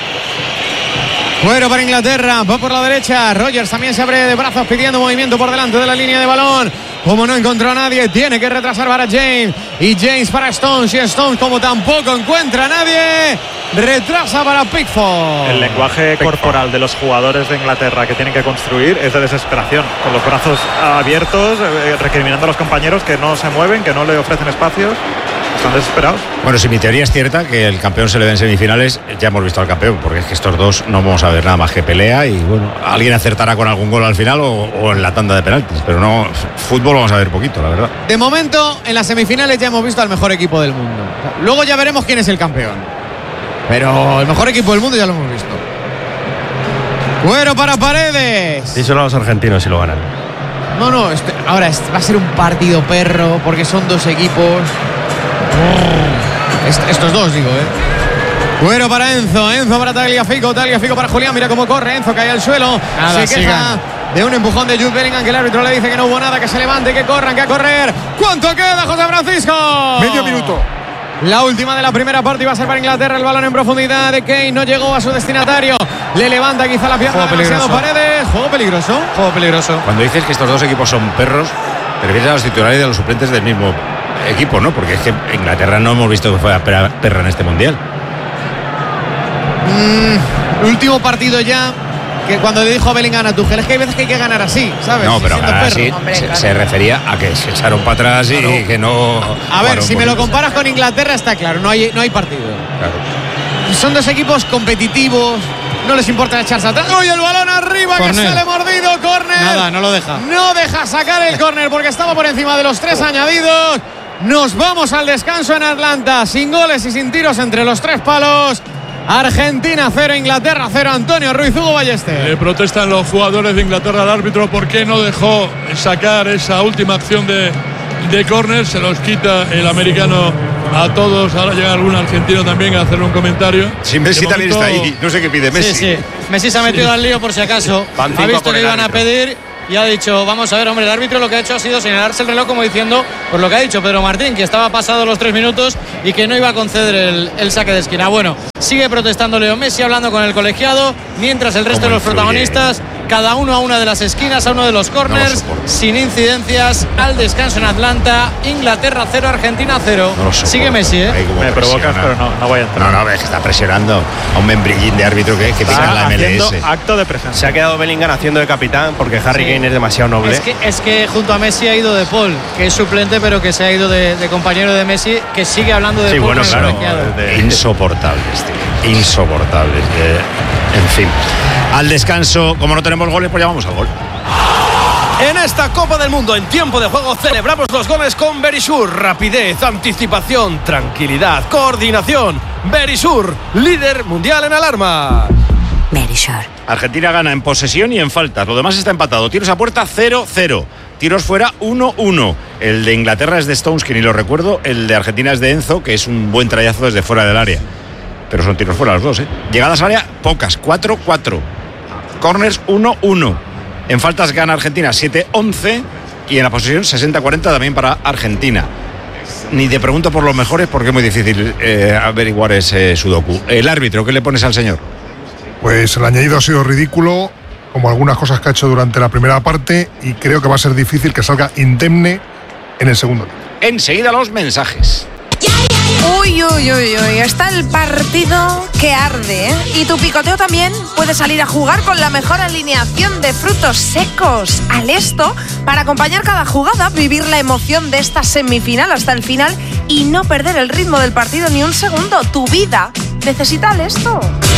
Cuero para Inglaterra, va por la derecha. Rogers también se abre de brazos pidiendo movimiento por delante de la línea de balón. Como no encontró a nadie, tiene que retrasar para James. Y James para Stones. Y Stones, como tampoco encuentra a nadie, retrasa para Pickford. El lenguaje corporal de los jugadores de Inglaterra que tienen que construir es de desesperación, con los brazos abiertos, eh, recriminando a los compañeros que no se mueven, que no le ofrecen espacios. Están desesperados. Bueno, si mi teoría es cierta, que el campeón se le ve en semifinales, ya hemos visto al campeón, porque es que estos dos no vamos a ver nada más que pelea y bueno, alguien acertará con algún gol al final o, o en la tanda de penaltis, pero no, fútbol vamos a ver poquito, la verdad. De momento, en las semifinales ya hemos visto al mejor equipo del mundo. Luego ya veremos quién es el campeón. Pero el mejor equipo del mundo ya lo hemos visto. Cuero para Paredes. Díselo a los argentinos si lo ganan. No, no, este- ahora este va a ser un partido perro porque son dos equipos. Oh, est- estos dos, digo, ¿eh? Cuero para Enzo, Enzo para Tagliafico, Tagliafico para Julián, mira cómo corre, Enzo cae al suelo, Nada, se queja sigan. de un empujón de Jude Bellingham que el árbitro le dice que no hubo nada, que se levante, que corran, que a correr. ¿Cuánto queda, José Francisco? Medio minuto. La última de la primera parte iba a ser para Inglaterra, el balón en profundidad de Kane, no llegó a su destinatario, le levanta quizá la pierna Juego demasiado peligroso. Paredes, juego peligroso. Juego peligroso. Cuando dices que estos dos equipos son perros, te refieres a los titulares y a los suplentes del mismo equipo, ¿no? Porque es que Inglaterra no hemos visto que fuera perra perra en este mundial. Mm, último partido ya, que cuando le dijo a Bellingham a Tuchel, es que hay veces que hay que ganar así, ¿sabes? No, pero Siendo ganar perro. así Hombre, se, claro. se refería a que se echaron para atrás y Claro. que no. A ver, jugaron si me lo bonito. comparas con Inglaterra está claro, no hay, no hay partido. Claro. Son dos equipos competitivos, no les importa echarse atrás. ¡Uy, el balón arriba que Córner. sale mordido! ¡Córner! Nada, no lo deja. No deja sacar el córner porque estaba por encima de los tres añadidos. Nos vamos al descanso en Atlanta, sin goles y sin tiros entre los tres palos. Argentina cero, Inglaterra cero. Antonio Ruiz, Hugo Ballester. Eh, protestan los jugadores de Inglaterra al árbitro porque no dejó sacar esa última acción de, de córner. Se los quita el americano a todos. Ahora llega algún argentino también a hacer un comentario. Sí, Messi también está ahí. No sé qué pide Messi. Sí, sí. Messi se ha metido sí. al lío por si acaso. Ha visto que iban a pedir y ha dicho, vamos a ver, hombre, el árbitro lo que ha hecho ha sido señalarse el reloj como diciendo, por lo que ha dicho Pedro Martín, que estaba pasado los tres minutos y que no iba a conceder el, el saque de esquina. Bueno, sigue protestando Leo Messi, hablando con el colegiado, mientras el resto de los protagonistas, cada uno a una de las esquinas, a uno de los corners, no sin incidencias, al descanso en Atlanta. Inglaterra cero, Argentina cero. No sigue Messi, ¿eh? Me provocas, pero no, no voy a entrar. No, no, ves que está presionando a un membrillín de árbitro que, que pica en la M L S. Acto de presencia. Se ha quedado Bellingham haciendo de capitán porque Harry sí. Kane es demasiado noble. Es que, es que junto a Messi ha ido De Paul, que es suplente, pero que se ha ido de, de compañero de Messi, que sigue hablando de sí, Paul. Bueno, claro, de... Insoportables, tío. Insoportables. Eh, en fin. Al descanso, como no tenemos goles, pues ya vamos al gol. En esta Copa del Mundo, en tiempo de juego, celebramos los goles con Verisur. Rapidez, anticipación, tranquilidad, coordinación. Verisur, líder mundial en alarma. Verisur. Argentina gana en posesión y en faltas. Lo demás está empatado. Tiros a puerta cero cero. Tiros fuera uno uno. El de Inglaterra es de Stones, que ni lo recuerdo. El de Argentina es de Enzo, que es un buen trayazo desde fuera del área. Pero son tiros fuera los dos, ¿eh? Llegadas al área, pocas. cuatro cuatro. Corners uno uno. En faltas gana Argentina siete once. Y en la posesión sesenta cuarenta también para Argentina. Ni te pregunto por los mejores porque es muy difícil eh, averiguar ese sudoku. El árbitro, ¿qué le pones al señor? Pues el añadido ha sido ridículo, como algunas cosas que ha hecho durante la primera parte, y creo que va a ser difícil que salga indemne en el segundo tiempo. Enseguida los mensajes. Uy, uy, uy, uy, está el partido que arde, ¿eh? Y tu picoteo también puede salir a jugar con la mejor alineación de frutos secos al esto para acompañar cada jugada, vivir la emoción de esta semifinal hasta el final y no perder el ritmo del partido ni un segundo. Tu vida necesita al esto.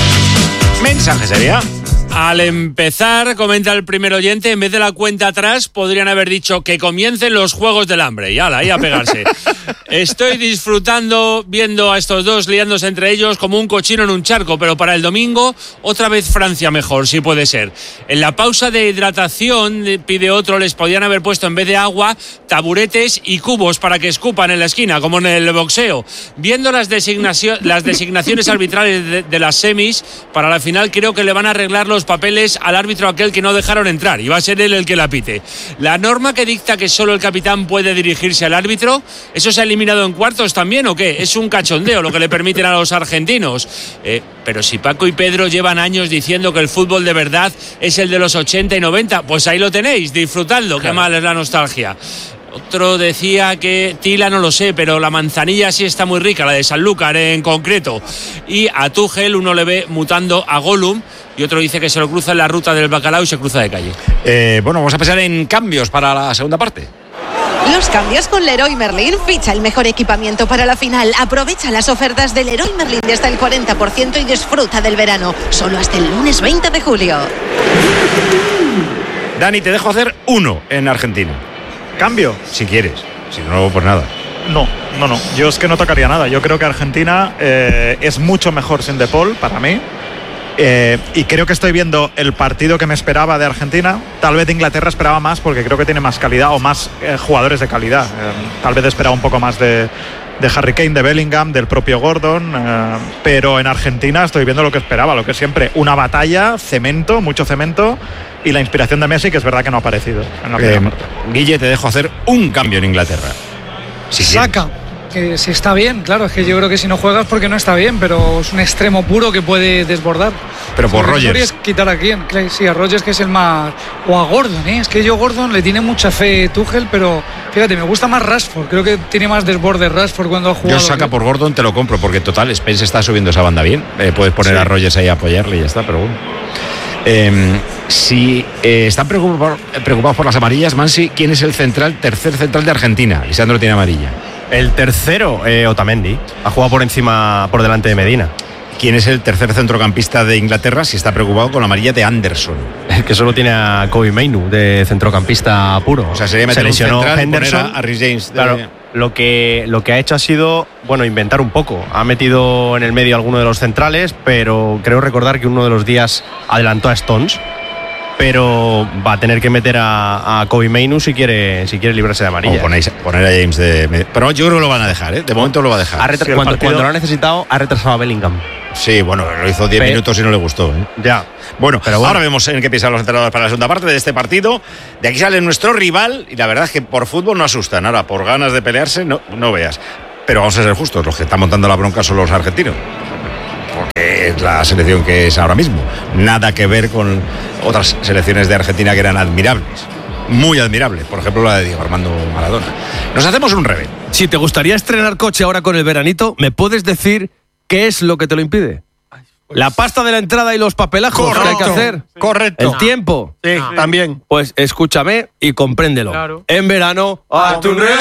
Mensaje sería. Al empezar, comenta el primer oyente, en vez de la cuenta atrás, podrían haber dicho que comiencen los Juegos del Hambre. Y ala, ahí a pegarse. Estoy disfrutando viendo a estos dos liándose entre ellos como un cochino en un charco, pero para el domingo, otra vez Francia mejor, si puede ser. En la pausa de hidratación, pide otro, les podían haber puesto en vez de agua, taburetes y cubos para que escupan en la esquina, como en el boxeo. Viendo las, designacio- las designaciones arbitrales de, de las semis, para la final creo que le van a arreglar los papeles al árbitro aquel que no dejaron entrar y va a ser él el que la pite. La norma que dicta que solo el capitán puede dirigirse al árbitro, ¿eso se ha eliminado en cuartos también o qué? Es un cachondeo lo que le permiten a los argentinos. Eh, pero si Paco y Pedro llevan años diciendo que el fútbol de verdad es el de los ochenta y noventa, pues ahí lo tenéis, disfrutadlo, claro. Qué mal es la nostalgia. Otro decía que Tila no lo sé, pero la manzanilla sí está muy rica, la de Sanlúcar en concreto. Y a Tuchel uno le ve mutando a Gollum y otro dice que se lo cruza en la ruta del bacalao y se cruza de calle. Eh, bueno, vamos a pensar en cambios para la segunda parte. Los cambios con Leroy Merlin. Ficha el mejor equipamiento para la final. Aprovecha las ofertas de Leroy Merlin de hasta el cuarenta por ciento y disfruta del verano. Solo hasta el lunes veinte de julio. Dani, te dejo hacer uno en Argentina. ¿Cambio? Si quieres. Si no, pues nada. No, no, no. Yo es que no tocaría nada. Yo creo que Argentina eh, es mucho mejor sin De Paul, para mí. Eh, y creo que estoy viendo el partido que me esperaba de Argentina. Tal vez de Inglaterra esperaba más porque creo que tiene más calidad o más eh, jugadores de calidad. Eh, tal vez esperaba un poco más de, de Harry Kane, de Bellingham, del propio Gordon. Eh, pero en Argentina estoy viendo lo que esperaba, lo que siempre una batalla, cemento, mucho cemento. Y la inspiración de Messi, que es verdad que no ha aparecido en la primera eh, parte. Guille, te dejo hacer un cambio en Inglaterra. Si Saca. Que si está bien, claro, es que yo creo que si no juegas porque no está bien, pero es un extremo puro que puede desbordar. Pero por Rodgers. Es quitar a quién, sí, a Rodgers, que es el más, o a Gordon, ¿eh? Es que yo Gordon le tiene mucha fe Tuchel, pero fíjate, me gusta más Rashford, creo que tiene más desborde Rashford cuando ha jugado. Yo Saca por Gordon te lo compro, porque total, Spence está subiendo esa banda bien, eh, puedes poner sí. a Rodgers ahí a apoyarle y ya está, pero bueno. Eh, si eh, están preocupados, preocupados por las amarillas, Mansi, ¿quién es el central, tercer central de Argentina? Lisandro tiene amarilla. El tercero, eh, Otamendi, ha jugado por encima, por delante de Medina. ¿Quién es el tercer centrocampista de Inglaterra si está preocupado con la amarilla de Anderson? El que solo tiene a Kobe Mainu de centrocampista puro. O sea, sería meter un central y poner a, a Rhys James de, claro. lo que, lo que ha hecho ha sido, bueno, inventar un poco. Ha metido en el medio alguno de los centrales, pero creo recordar que uno de los días adelantó a Stones. Pero va a tener que meter a, a Kobe Mainu si quiere, si quiere librarse de amarilla. O ponéis, poner a James de... Pero yo creo que lo van a dejar, ¿eh? De momento lo va a dejar. Ha retra- sí, cuando, partido... cuando lo ha necesitado, ha retrasado a Bellingham. Sí, bueno, lo hizo diez minutos y no le gustó, ¿eh? Ya. Bueno, pero bueno, ahora vemos en qué piensan los entrenadores para la segunda parte de este partido. De aquí sale nuestro rival y la verdad es que por fútbol no asustan. Ahora, por ganas de pelearse, no, no veas. Pero vamos a ser justos, los que están montando la bronca son los argentinos. Porque es la selección que es ahora mismo. Nada que ver con otras selecciones de Argentina que eran admirables. Muy admirables. Por ejemplo, la de Diego Armando Maradona. Nos hacemos un revés. Si te gustaría estrenar coche ahora con el veranito, ¿me puedes decir qué es lo que te lo impide? La pasta de la entrada y los papelajos Correcto, que hay que hacer. Correcto. El tiempo. Sí, Ah. también. Pues escúchame y compréndelo. Claro. En verano, a tu Rebel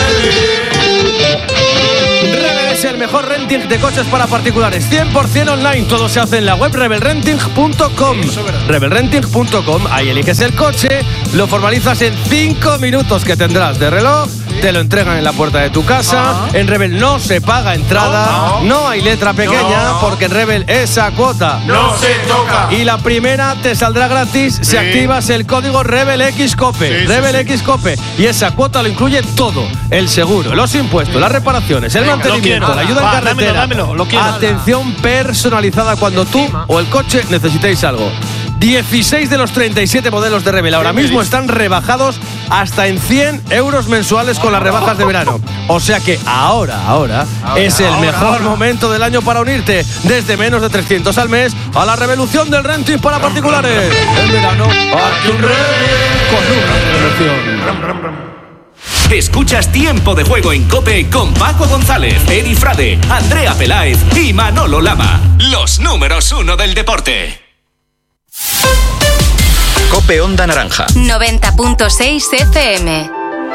es el mejor renting de coches para particulares. cien por ciento online. Todo se hace en la web rebel renting punto com. rebel renting punto com. Ahí eliges el coche, lo formalizas en cinco minutos que tendrás de reloj. Te lo entregan en la puerta de tu casa. Uh-huh. En Rebel no se paga entrada. No, no hay letra pequeña no. porque en Rebel esa cuota no se toca. Y la primera te saldrá gratis sí. si activas el código RebelXCope. Sí, RebelXCope. Sí, sí. Y esa cuota lo incluye todo. El seguro, los impuestos, las reparaciones, el mantenimiento, quiero, la ayuda va, en carretera. Dámelo, dámelo, lo quiero. Atención personalizada cuando tú o el coche necesitéis algo. dieciséis de los treinta y siete modelos de Rebel ahora mismo están rebajados hasta en cien euros mensuales con las rebajas de verano. O sea que ahora, ahora, ahora es el ahora, mejor ahora. momento del año para unirte desde menos de trescientos al mes a la revolución del renting para particulares. En verano, a tu Rebel con una revolución. Escuchas Tiempo de Juego en COPE con Paco González, Edi Frade, Andrea Peláez y Manolo Lama. Los números uno del deporte. COPE Onda Naranja noventa punto seis F M.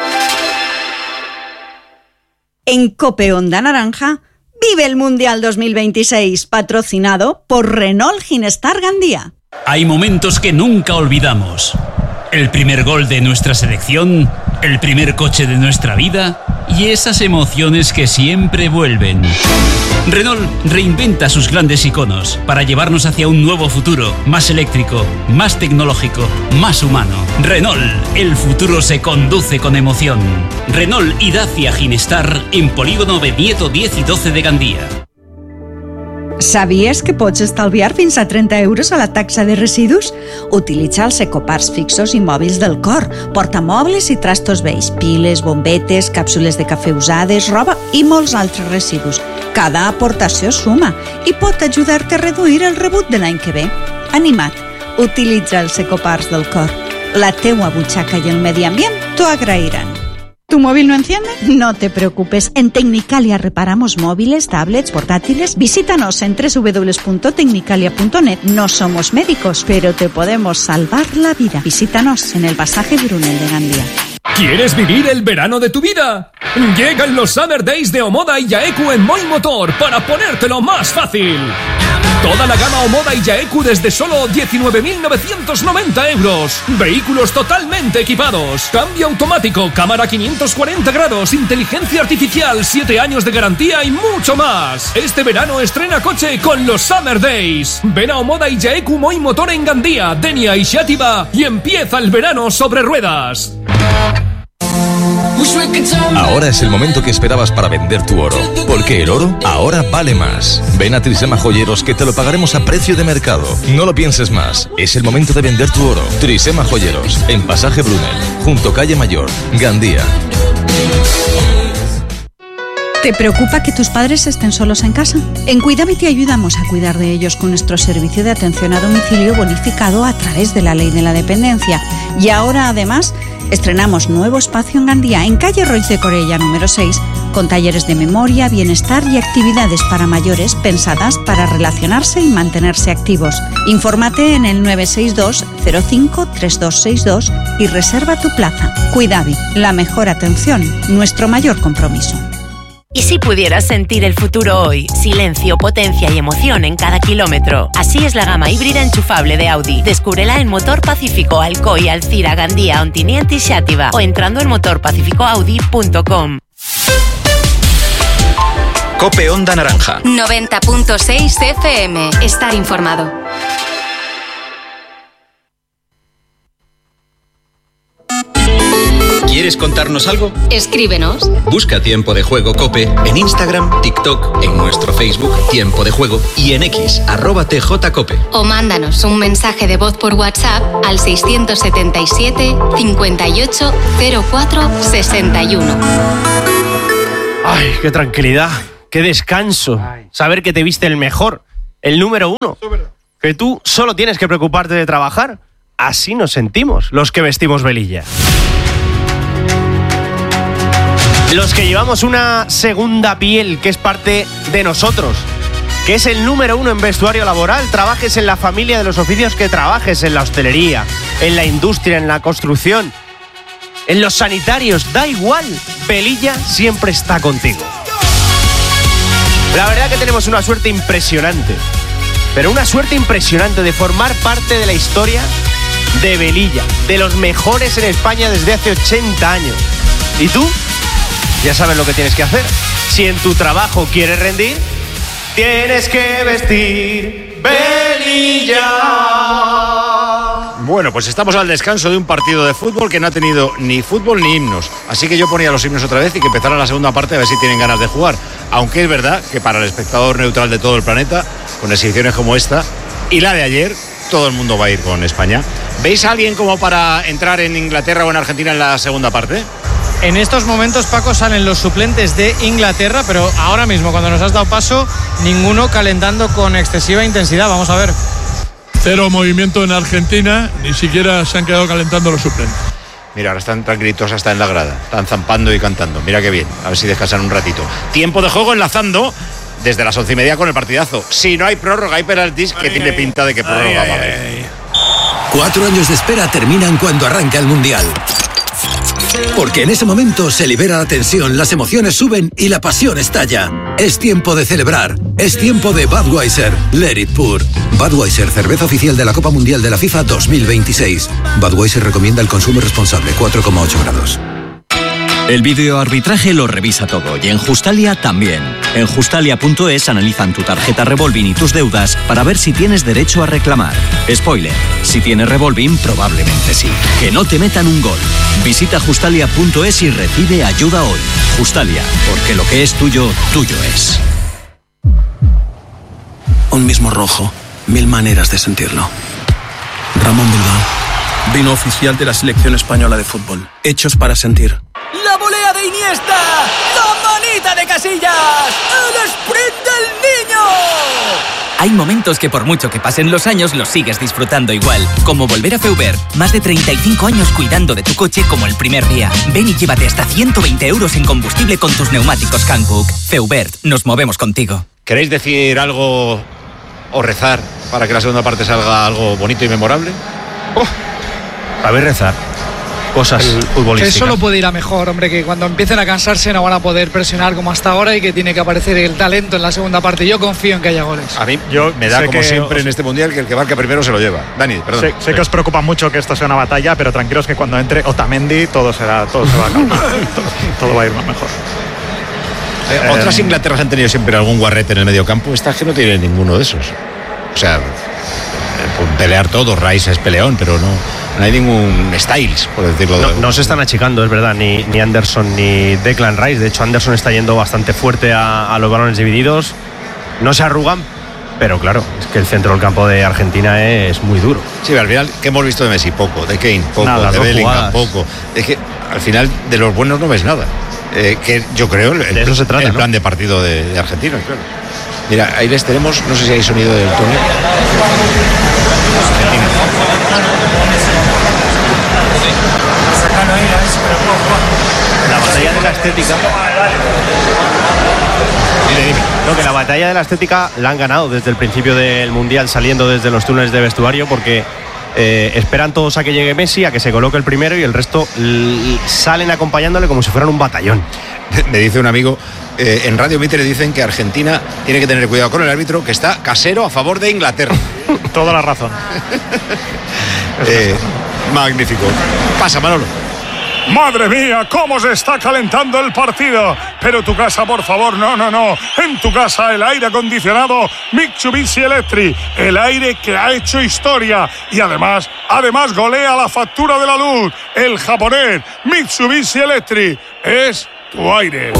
En COPE Onda Naranja vive el Mundial dos mil veintiséis, patrocinado por Renault Ginestar Gandía. Hay momentos que nunca olvidamos. El primer gol de nuestra selección, el primer coche de nuestra vida y esas emociones que siempre vuelven. Renault reinventa sus grandes iconos para llevarnos hacia un nuevo futuro, más eléctrico, más tecnológico, más humano. Renault, el futuro se conduce con emoción. Renault y Dacia Ginestar en Polígono Benieto diez y doce de Gandía. Sabies que pots estalviar fins a trenta euros a la taxa de residus? Utilitza els ecopars fixos i mòbils del Cor, portamobles i trastos vells, piles, bombetes, càpsules de cafè usades, roba i molts altres residus. Cada aportació suma i pot ajudar-te a reduir el rebut de l'any que ve. Anima't, utilitza els ecopars del Cor. La teua butxaca i el medi ambient t'ho agrairan. ¿Tu móvil no enciende? No te preocupes. En Tecnicalia reparamos móviles, tablets, portátiles. Visítanos en doble u doble u doble u punto tecnicalia punto net. No somos médicos, pero te podemos salvar la vida. Visítanos en el pasaje Brunel de Gandía. ¿Quieres vivir el verano de tu vida? Llegan los Summer Days de Omoda y Yaeku en Moi Motor para ponértelo más fácil. Toda la gama Omoda y Yaeku desde solo diecinueve mil novecientos noventa euros. Vehículos totalmente equipados. Cambio automático, cámara quinientos cuarenta grados, inteligencia artificial, siete años de garantía y mucho más. Este verano estrena coche con los Summer Days. Ven a Omoda y Yaeku Moi Motor en Gandía, Denia y Xàtiva y empieza el verano sobre ruedas. Ahora es el momento que esperabas para vender tu oro, porque el oro ahora vale más. Ven a Trisema Joyeros que te lo pagaremos a precio de mercado. No lo pienses más, es el momento de vender tu oro. Trisema Joyeros, en Pasaje Brunel, junto Calle Mayor, Gandía. ¿Te preocupa que tus padres estén solos en casa? En Cuidami te ayudamos a cuidar de ellos con nuestro servicio de atención a domicilio bonificado a través de la Ley de la Dependencia. Y ahora, además, estrenamos nuevo espacio en Gandía, en calle Roig de Corella número seis, con talleres de memoria, bienestar y actividades para mayores pensadas para relacionarse y mantenerse activos. Infórmate en el nueve seis dos cero cinco tres dos seis dos y reserva tu plaza. Cuidami, la mejor atención, nuestro mayor compromiso. ¿Y si pudieras sentir el futuro hoy? Silencio, potencia y emoción en cada kilómetro. Así es la gama híbrida enchufable de Audi. Descúbrela en Motor Pacífico, Alcoy, Alcira, Gandía, Ontinyent y Xàtiva o entrando en motor pacifico audi punto com. COPE Onda Naranja. noventa punto seis F M. Estar informado. ¿Quieres contarnos algo? Escríbenos. Busca Tiempo de Juego COPE en Instagram, TikTok, en nuestro Facebook Tiempo de Juego y en X, arroba T J Cope. O mándanos un mensaje de voz por WhatsApp al seiscientos setenta y siete, cincuenta y ocho, cero cuatro, sesenta y uno. Ay, qué tranquilidad, qué descanso. Saber que te viste el mejor, el número uno. Que tú solo tienes que preocuparte de trabajar. Así nos sentimos los que vestimos velilla. Los que llevamos una segunda piel que es parte de nosotros, que es el número uno en vestuario laboral, trabajes en la familia de los oficios que trabajes, en la hostelería, en la industria, en la construcción, en los sanitarios, da igual, Velilla siempre está contigo. La verdad que tenemos una suerte impresionante, pero una suerte impresionante de formar parte de la historia de Velilla, de los mejores en España desde hace ochenta años. ¿Y tú? Ya sabes lo que tienes que hacer. Si en tu trabajo quieres rendir, tienes que vestir Velilla. Bueno, pues estamos al descanso de un partido de fútbol que no ha tenido ni fútbol ni himnos. Así que yo ponía los himnos otra vez y que empezara la segunda parte a ver si tienen ganas de jugar. Aunque es verdad que para el espectador neutral de todo el planeta, con exhibiciones como esta y la de ayer, todo el mundo va a ir con España. ¿Veis a alguien como para entrar en Inglaterra o en Argentina en la segunda parte? En estos momentos, Paco, salen los suplentes de Inglaterra, pero ahora mismo, cuando nos has dado paso, ninguno calentando con excesiva intensidad. Vamos a ver. Cero movimiento en Argentina, ni siquiera se han quedado calentando los suplentes. Mira, ahora están tranquilitos hasta en la grada. Están zampando y cantando. Mira qué bien. A ver si descansan un ratito. Tiempo de juego enlazando desde las once y media con el partidazo. Si no hay prórroga, hay penaltis, que ay, tiene pinta de que prórroga va a haber. Cuatro años de espera terminan cuando arranca el Mundial. Porque en ese momento se libera la tensión, las emociones suben y la pasión estalla. Es tiempo de celebrar. Es tiempo de Budweiser. Let it pour. Budweiser, cerveza oficial de la Copa Mundial de la FIFA dos mil veintiséis. Budweiser recomienda el consumo responsable, cuatro coma ocho grados. El videoarbitraje lo revisa todo y en Justalia también. En Justalia punto es analizan tu tarjeta Revolving y tus deudas para ver si tienes derecho a reclamar. Spoiler, si tienes Revolving probablemente sí. Que no te metan un gol. Visita Justalia punto es y recibe ayuda hoy. Justalia, porque lo que es tuyo, tuyo es. Un mismo rojo, mil maneras de sentirlo. Ramón Bilbao, vino oficial de la selección española de fútbol. Hechos para sentir. ¡La volea de Iniesta! ¡La manita de Casillas! ¡El sprint del niño! Hay momentos que por mucho que pasen los años los sigues disfrutando igual. Como volver a Feubert. Más de treinta y cinco años cuidando de tu coche como el primer día. Ven y llévate hasta ciento veinte euros en combustible con tus neumáticos Hankook. Feubert, nos movemos contigo. ¿Queréis decir algo o rezar para que la segunda parte salga algo bonito y memorable? Oh, saber rezar. Cosas futbolísticas. Que solo puede ir a mejor, hombre, que cuando empiecen a cansarse no van a poder presionar como hasta ahora y que tiene que aparecer el talento en la segunda parte. Yo confío en que haya goles. A mí yo me da como siempre os... en este mundial que el que marca primero se lo lleva. Dani, perdón. Sé, sé que os preocupa mucho que esto sea una batalla, pero tranquilos que cuando entre Otamendi todo será, todo se va a calmar. todo, todo va a ir más mejor. Eh, eh, Otras Inglaterras han tenido siempre algún guarrete en el medio campo. Esta que no tiene ninguno de esos. O sea, pelear todo, Rice es peleón, pero no, no hay ningún Styles, por decirlo. No, no se están achicando, es verdad, ni, ni Anderson ni Declan Rice. De hecho, Anderson está yendo bastante fuerte a, a los balones divididos. No se arrugan, pero claro, es que el centro del campo de Argentina es muy duro. Sí, al final, ¿qué hemos visto de Messi? Poco, de Kane, poco, nada, de Bellingham, poco. Es que al final de los buenos no ves nada. Eh, que yo creo el, de eso se trata, el ¿no? plan de partido de, de Argentina, claro. Mira, ahí les tenemos, no sé si hay sonido del túnel. La batalla de la estética. Dime, dime. No, que la batalla de la estética la han ganado desde el principio del Mundial, saliendo desde los túneles de vestuario, porque eh, esperan todos a que llegue Messi, a que se coloque el primero y el resto l- salen acompañándole como si fueran un batallón. Me dice un amigo, eh, en Radio Mitre dicen que Argentina tiene que tener cuidado con el árbitro, que está casero a favor de Inglaterra. Toda la razón. eh, magnífico. Pasa, Manolo. Madre mía, cómo se está calentando el partido. Pero tu casa, por favor, no, no, no. En tu casa el aire acondicionado Mitsubishi Electric. El aire que ha hecho historia. Y además, además golea la factura de la luz. El japonés Mitsubishi Electric es tu aire.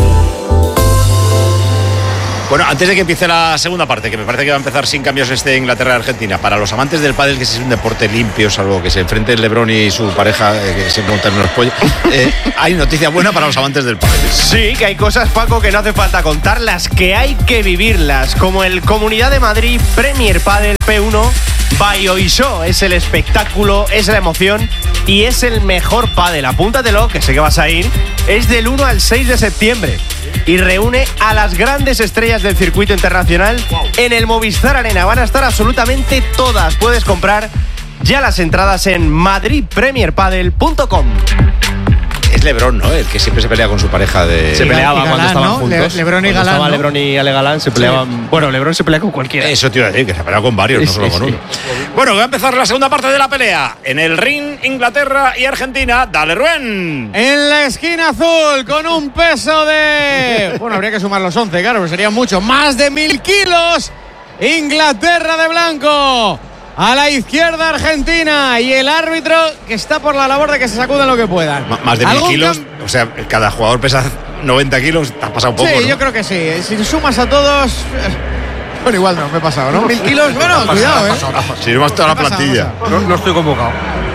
Bueno, antes de que empiece la segunda parte, que me parece que va a empezar sin cambios este Inglaterra-Argentina, para los amantes del pádel, que es un deporte limpio, salvo que se enfrenten LeBron y su pareja, eh, que siempre montan unos pollos, eh, hay noticia buena para los amantes del pádel. Sí, que hay cosas, Paco, que no hace falta contarlas, que hay que vivirlas, como el Comunidad de Madrid Premier Padel P uno by Oisho. Es el espectáculo, es la emoción y es el mejor pádel. Apúntatelo, que sé que vas a ir. Es del uno al seis de septiembre y reúne a las grandes estrellas del circuito internacional en el Movistar Arena. Van a estar absolutamente todas. Puedes comprar ya las entradas en madrid premier padel punto com. Es LeBron, ¿no? El que siempre se pelea con su pareja de... Se peleaba Galán, cuando estaban ¿no? juntos. Le- LeBron y Cuando Galán, estaba ¿no? LeBron y Ale Galán se peleaban... Sí. Bueno, LeBron se pelea con cualquiera. Eso te iba a decir, que se ha peleado con varios, Sí, no solo sí, con sí. uno. Bueno, va a empezar la segunda parte de la pelea. En el ring, Inglaterra y Argentina. Dale, Rubén. En la esquina azul, con un peso de... Bueno, habría que sumar los once, claro, pero serían mucho. Más de mil kilos. Inglaterra de blanco. A la izquierda, Argentina. Y el árbitro que está por la labor de que se sacuden lo que puedan. M- más de mil ¿Algún kilos. cam- O sea, cada jugador pesa noventa kilos. Te has pasado un poco, Sí, ¿no? yo creo que sí. Si sumas a todos... Bueno, igual no, me he pasado, ¿no? Mil kilos, bueno, cuidado, ¿eh? Si no más toda la ¿Qué pasa? plantilla. No, no estoy convocado.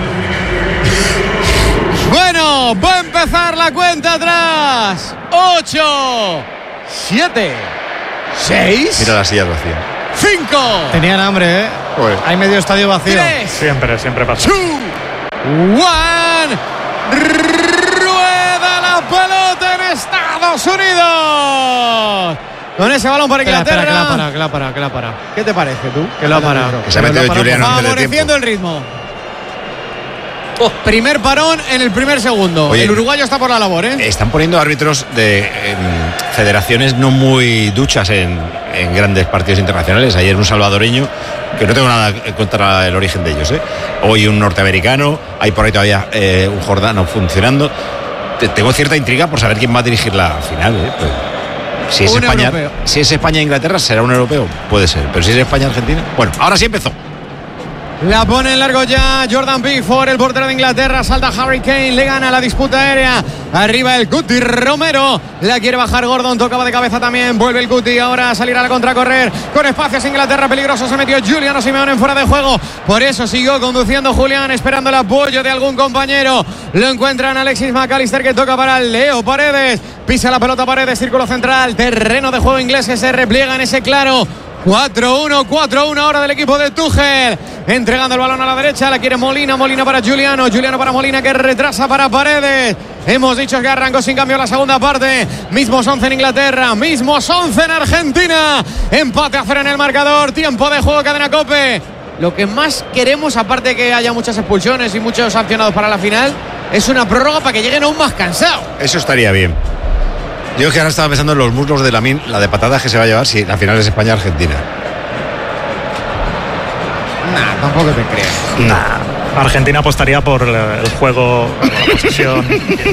Bueno, va a empezar la cuenta atrás. Ocho, siete, seis, Mira la silla vacía. cinco. Tenían hambre, ¿eh? Joder. Hay medio estadio vacío. Tres, Siempre, siempre pasa. two, one. Rueda la pelota en Estados Unidos. Con ese balón para Inglaterra. Espera, espera, que la para, que la para, que la para. ¿Qué te parece tú? Que lo ha parado. Que se ha metido Julián antes de Favoreciendo tiempo. el ritmo. Primer parón en el primer segundo. Oye, el uruguayo está por la labor, ¿eh? Están poniendo árbitros de em, federaciones no muy duchas en, en grandes partidos internacionales. Ayer un salvadoreño, que no tengo nada contra el origen de ellos, ¿eh? Hoy un norteamericano, hay por ahí todavía eh, un jordano funcionando. Te- Tengo cierta intriga por saber quién va a dirigir la final, ¿eh? Pues, si es Un España, europeo. si es España e Inglaterra, será un europeo, puede ser. Pero si es España Argentina, bueno, ahora sí empezó. La pone en largo ya Jordan Pickford, el portero de Inglaterra. Salta Harry Kane, le gana la disputa aérea. Arriba el Cuti Romero. La quiere bajar Gordon, tocaba de cabeza también. Vuelve el Cuti ahora a salir a la contracorrer. Con espacios Inglaterra, peligroso. Se metió Juliano Simeone en fuera de juego. Por eso siguió conduciendo Julián, esperando el apoyo de algún compañero. Lo encuentran Alexis McAllister, que toca para Leo Paredes. Pisa la pelota Paredes, círculo central. Terreno de juego inglés que se repliega en ese claro. cuatro uno, cuatro uno ahora del equipo de Tuchel. Entregando el balón a la derecha, la quiere Molina, Molina para Juliano, Juliano para Molina, que retrasa para Paredes. Hemos dicho que arrancó sin cambio la segunda parte. Mismos once en Inglaterra, mismos once en Argentina. Empate a cero en el marcador, tiempo de juego, cadena COPE. Lo que más queremos, aparte de que haya muchas expulsiones y muchos sancionados para la final, es una prórroga para que lleguen aún más cansados. Eso estaría bien. Yo es que ahora estaba pensando en los muslos de Lamine, la de patadas que se va a llevar si la final es España-Argentina. Nah, tampoco te creas. Nah. Argentina apostaría por el juego, por la posesión.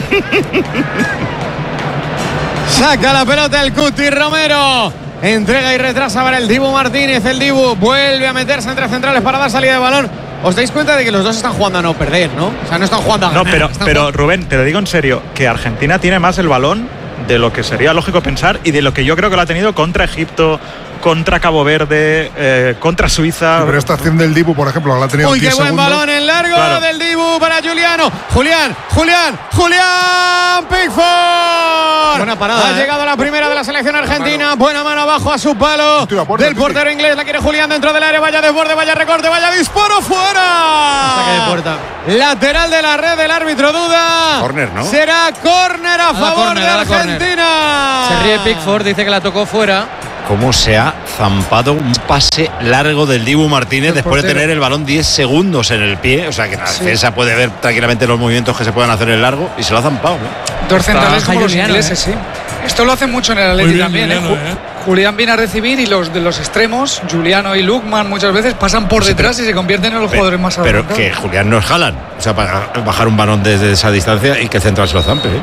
Saca la pelota el Cuti Romero. Entrega y retrasa para el Dibu Martínez. El Dibu vuelve a meterse entre centrales para dar salida de balón. ¿Os dais cuenta de que los dos están jugando a no perder, no? O sea, no están jugando a ganar. No, pero, están pero jugando- Rubén, te lo digo en serio, que Argentina tiene más el balón de lo que sería lógico pensar y de lo que yo creo que lo ha tenido contra Egipto, contra Cabo Verde, eh, contra Suiza. Sí, pero esta acción del Dibu, por ejemplo, la ha tenido Uy, qué diez buen segundos. balón en largo Claro. del Dibu para Juliano. Julián, Julián, Julián Pickford. Buena parada, Ha ¿eh? llegado la primera de la selección argentina. Buena mano abajo a su palo. Tira, puerta, Del Titi. portero inglés. La quiere Julián dentro del área. Vaya desborde, vaya recorte, vaya disparo fuera. Saque de puerta. Lateral de la red, el árbitro duda. Córner, ¿no? Será córner a A la favor córner, de a la córner. Argentina. Se ríe Pickford, dice que la tocó fuera. Cómo se ha zampado un pase largo del Dibu Martínez El después de portero. tener el balón diez segundos en el pie. O sea que la defensa puede ver tranquilamente los movimientos que se puedan hacer en largo y se lo ha zampado, ¿no? Dos centrales Está como los Juliano, ingleses, ¿eh? sí. Esto lo hacen mucho en el Atleti bien, también. Juliano, ¿eh? ¿eh? Julián viene a recibir y los de los extremos, Juliano y Lukman, muchas veces pasan por Sí, detrás pero- y se convierten en los Pero, jugadores más pero adelantados. que Julián no es Haaland. O sea, para bajar un balón desde esa distancia y que el central se lo zampe. ¿eh?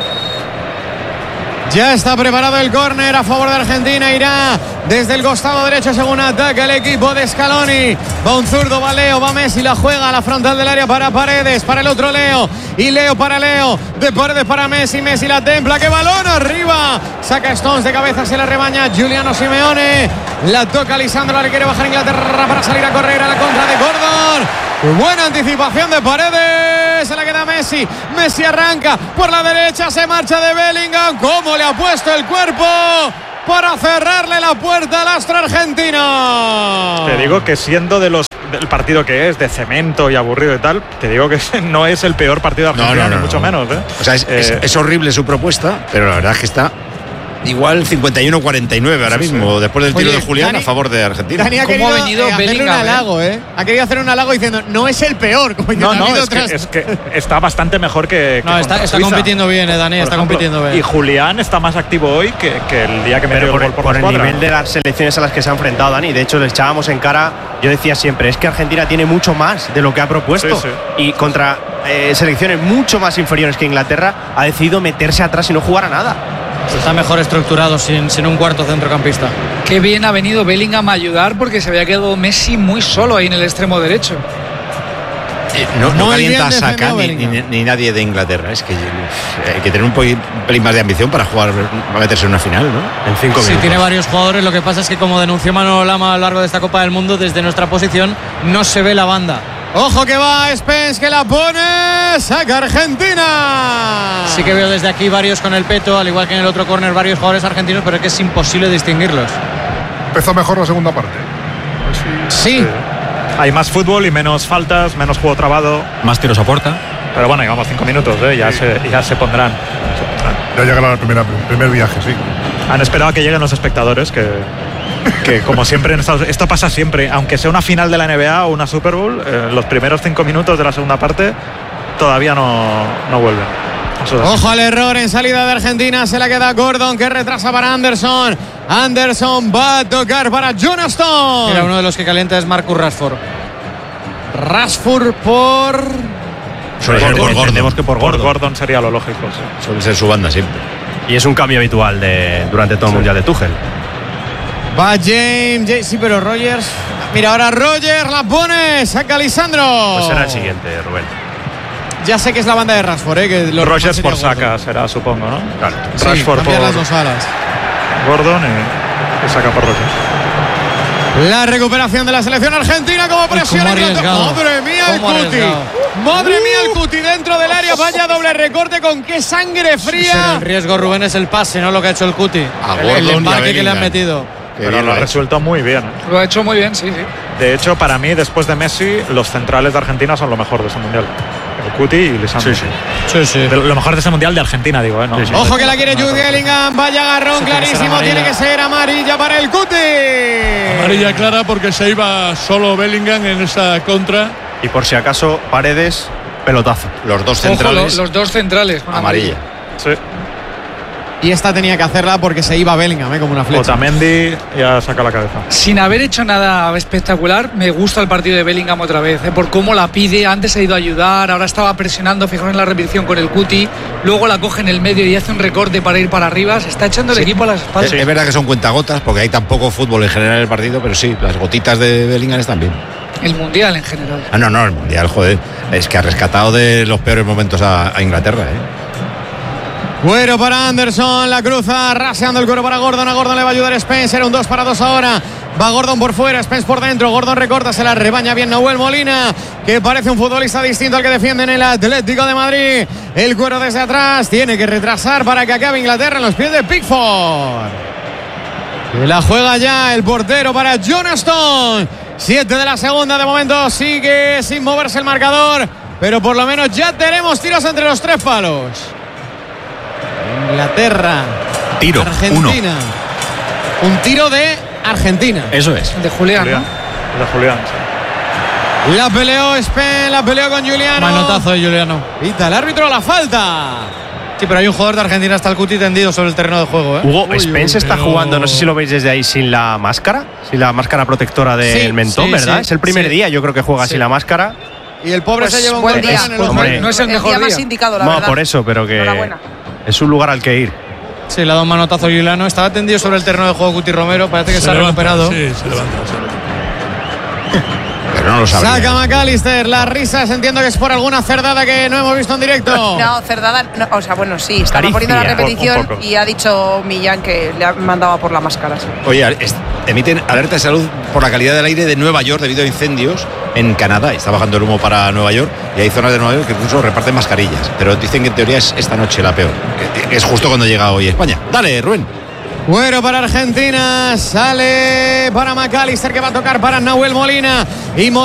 Ya está preparado el córner a favor de Argentina. Irá desde el costado derecho según ataca el equipo de Scaloni. Va un zurdo, va Leo, va Messi, la juega a la frontal del área para Paredes, para el otro Leo. Y Leo para Leo, de Paredes para Messi, Messi la templa, que balón arriba. Saca Stones de cabeza, se la rebaña Giuliano Simeone. La toca Lisandro, la quiere bajar Inglaterra para salir a correr a la contra de Gordon. Buena anticipación de Paredes, se la queda Messi. Messi arranca por la derecha, se marcha de Bellingham. ¿Cómo le ha puesto el cuerpo para cerrarle la puerta al astro argentino? Te digo que siendo de los del partido que es, de cemento y aburrido y tal, te digo que no es el peor partido de Argentina, No, no, no, ni mucho no. menos. ¿eh? O sea, es, es- Eh, es horrible su propuesta, pero la verdad es que está igual cincuenta y uno cuarenta y nueve ahora Sí, sí. mismo, después del tiro Oye, de Julián Dani- a favor de Argentina. Dani ha ¿Cómo querido ha venido eh, hacerle un Bellingham, eh? halago, ¿eh? Ha querido hacer un halago diciendo, no es el peor. Como No, ha no, habido es que, otras- es que está bastante mejor que. que No, está, contra está Suiza, compitiendo bien, eh, Dani, por está ejemplo. compitiendo bien. Y Julián está más activo hoy que, que el día que metió Pero el por, gol por, por la el escuadra. nivel de las selecciones a las que se ha enfrentado Dani, de hecho le echábamos en cara, yo decía siempre, es que Argentina tiene mucho más de lo que ha propuesto Sí, sí. y contra eh, selecciones mucho más inferiores que Inglaterra ha decidido meterse atrás y no jugar a nada. Está mejor estructurado sin, sin un cuarto centrocampista. Qué bien ha venido Bellingham a ayudar porque se había quedado Messi muy solo ahí en el extremo derecho. Eh, No, no Muy calienta bien Saka defendido ni, ni- Bellingham. ni nadie de Inglaterra. Es que uf, hay que tener un, po- un pelín más de ambición para jugar, para meterse en una final, ¿no? En cinco Sí, minutos. tiene varios jugadores. Lo que pasa es que, como denunció Manolo Lama a lo largo de esta Copa del Mundo, desde nuestra posición no se ve la banda. Ojo que va Spence, que la pone. Saca Argentina. Sí que veo desde aquí varios con el peto, al igual que en el otro córner varios jugadores argentinos, pero es que es imposible distinguirlos. Empezó mejor la segunda parte. Sí. Hay más fútbol y menos faltas, menos juego trabado. Más tiros a puerta. Pero bueno, llevamos cinco minutos, ¿eh? ya, se, ya se pondrán. Se pondrán. Ya llegará el primer, primer viaje, sí. Han esperado a que lleguen los espectadores, que, que como siempre en Estados Unidos, esto pasa siempre, aunque sea una final de la N B A o una Super Bowl, eh, los primeros cinco minutos de la segunda parte todavía no, no vuelven. Eso es así. Ojo al error en salida de Argentina. Se la queda Gordon, que retrasa para Anderson. Anderson va a tocar para John Stone. Mira, uno de los que calienta es Marcus Rashford. Rashford por... Suele ser por Gordon. Entendemos que por Por Gordon. Gordon sería lo lógico. Sí. Suele ser su banda siempre. Y es un cambio habitual de, durante todo el Mundial de Tuchel. Va James, James, sí, pero Rogers. Mira, ahora Rogers la pone, saca Lisandro. Pues será el siguiente, Rubén. Ya sé que es la banda de Rashford, ¿eh? Que lo Rogers por sería Saka será, supongo, ¿no? Claro. Sí, Rashford cambiar por las dos alas. Gordon y, y Saka por Rogers. La recuperación de la selección argentina, como presiona. cómo arriesgado. Madre mía el Cómo Cuti. arriesgado. Madre mía el Cuti dentro del área. Vaya doble recorte, con qué sangre Pero fría. el riesgo, Rubén, es el pase, no lo que ha hecho el Cuti. A El- el Gordon y a embarque que le han Bellingham. metido. Qué Pero bien lo lo ha ha hecho. resuelto muy bien. ¿eh? Lo ha hecho muy bien, sí, sí. De hecho, para mí, después de Messi, los centrales de Argentina son lo mejor de ese mundial. El Cuti y Lisandro. Sí, sí. Sí, sí. De lo mejor de ese mundial de Argentina, digo, ¿eh? No, Sí, sí. no- Ojo que la quiere Jude Bellingham. Vaya agarrón Eso tiene que ser clarísimo. amarilla. Tiene que ser amarilla para el Cuti. Amarilla clara porque se iba solo Bellingham en esa contra. Y por si acaso, Paredes, pelotazo. Los dos Ojo, centrales, lo- los dos centrales. con amarilla. Sí. Y esta tenía que hacerla porque se iba Bellingham, ¿eh? Como una flecha. Otamendi ya saca la cabeza. Sin haber hecho nada espectacular, me gusta el partido de Bellingham otra vez, ¿eh? Por cómo la pide. Antes ha ido a ayudar, ahora estaba presionando, fijaros en la repetición con el Cuti, luego la coge en el medio y hace un recorte para ir para arriba. Se está echando el equipo a las espaldas. Es, es verdad que son cuentagotas, porque hay tan poco fútbol en general en el partido, pero sí, las gotitas de Bellingham están bien. El mundial en general. Ah, no, no, el Mundial, joder. Es que ha rescatado de los peores momentos a, a Inglaterra, ¿eh? Cuero para Anderson, la cruza, raseando el cuero para Gordon. A Gordon le va a ayudar Spencer, un dos para dos ahora. Va Gordon por fuera, Spence por dentro. Gordon recorta, se la rebaña bien Nahuel Molina, que parece un futbolista distinto al que defiende en el Atlético de Madrid. El cuero desde atrás, tiene que retrasar para que acabe Inglaterra en los pies de Pickford. Que la juega ya el portero para John Stone. Siete de la segunda, de momento sigue sin moverse el marcador, pero por lo menos ya tenemos tiros entre los tres palos. Inglaterra, Tiro, Argentina. Un tiro de Argentina. Eso es. De Julián, Julián. ¿no? De Julián. sí. La peleó Spen, la peleó con Juliano. Manotazo de Juliano. Pita el árbitro la falta. Sí, pero hay un jugador de Argentina, hasta el Cuti tendido sobre el terreno de juego, ¿eh? Hugo, Uy, Spence uy, está pero... jugando, no sé si lo veis desde ahí, sin la máscara, sin la máscara protectora del Sí, mentón, sí, ¿verdad? sí, es el primer sí. día, yo creo que juega Sí. sin la máscara. Y el pobre Pues se lleva un buen golpe día. en el Hombre. ojo. No es el El mejor día día. más indicado, la No, verdad. por eso, pero que Enhorabuena. es un lugar al que ir. Sí, le ha dado un manotazo Lilano. Estaba tendido sobre el terreno de juego Cuti Romero. Parece que se, ha levanta, recuperado. Sí, se levanta. Pero no lo sabría. Saca McAllister. Las risas entiendo que es por alguna cerdada que no hemos visto en directo. No, Cerdada, no, o sea, bueno, sí, estaba Caricia, poniendo la un repetición poco. y ha dicho Millán que le ha mandado por la máscara. Sí. Oye, es- emiten alerta de salud por la calidad del aire de Nueva York debido a incendios en Canadá. Está bajando el humo para Nueva York y hay zonas de Nueva York que incluso reparten mascarillas. Pero dicen que en teoría es esta noche la peor. Que es justo cuando llega hoy España. Dale, Rubén. Bueno, para Argentina. Sale para McAllister, que va a tocar para Nahuel Molina. Y Molina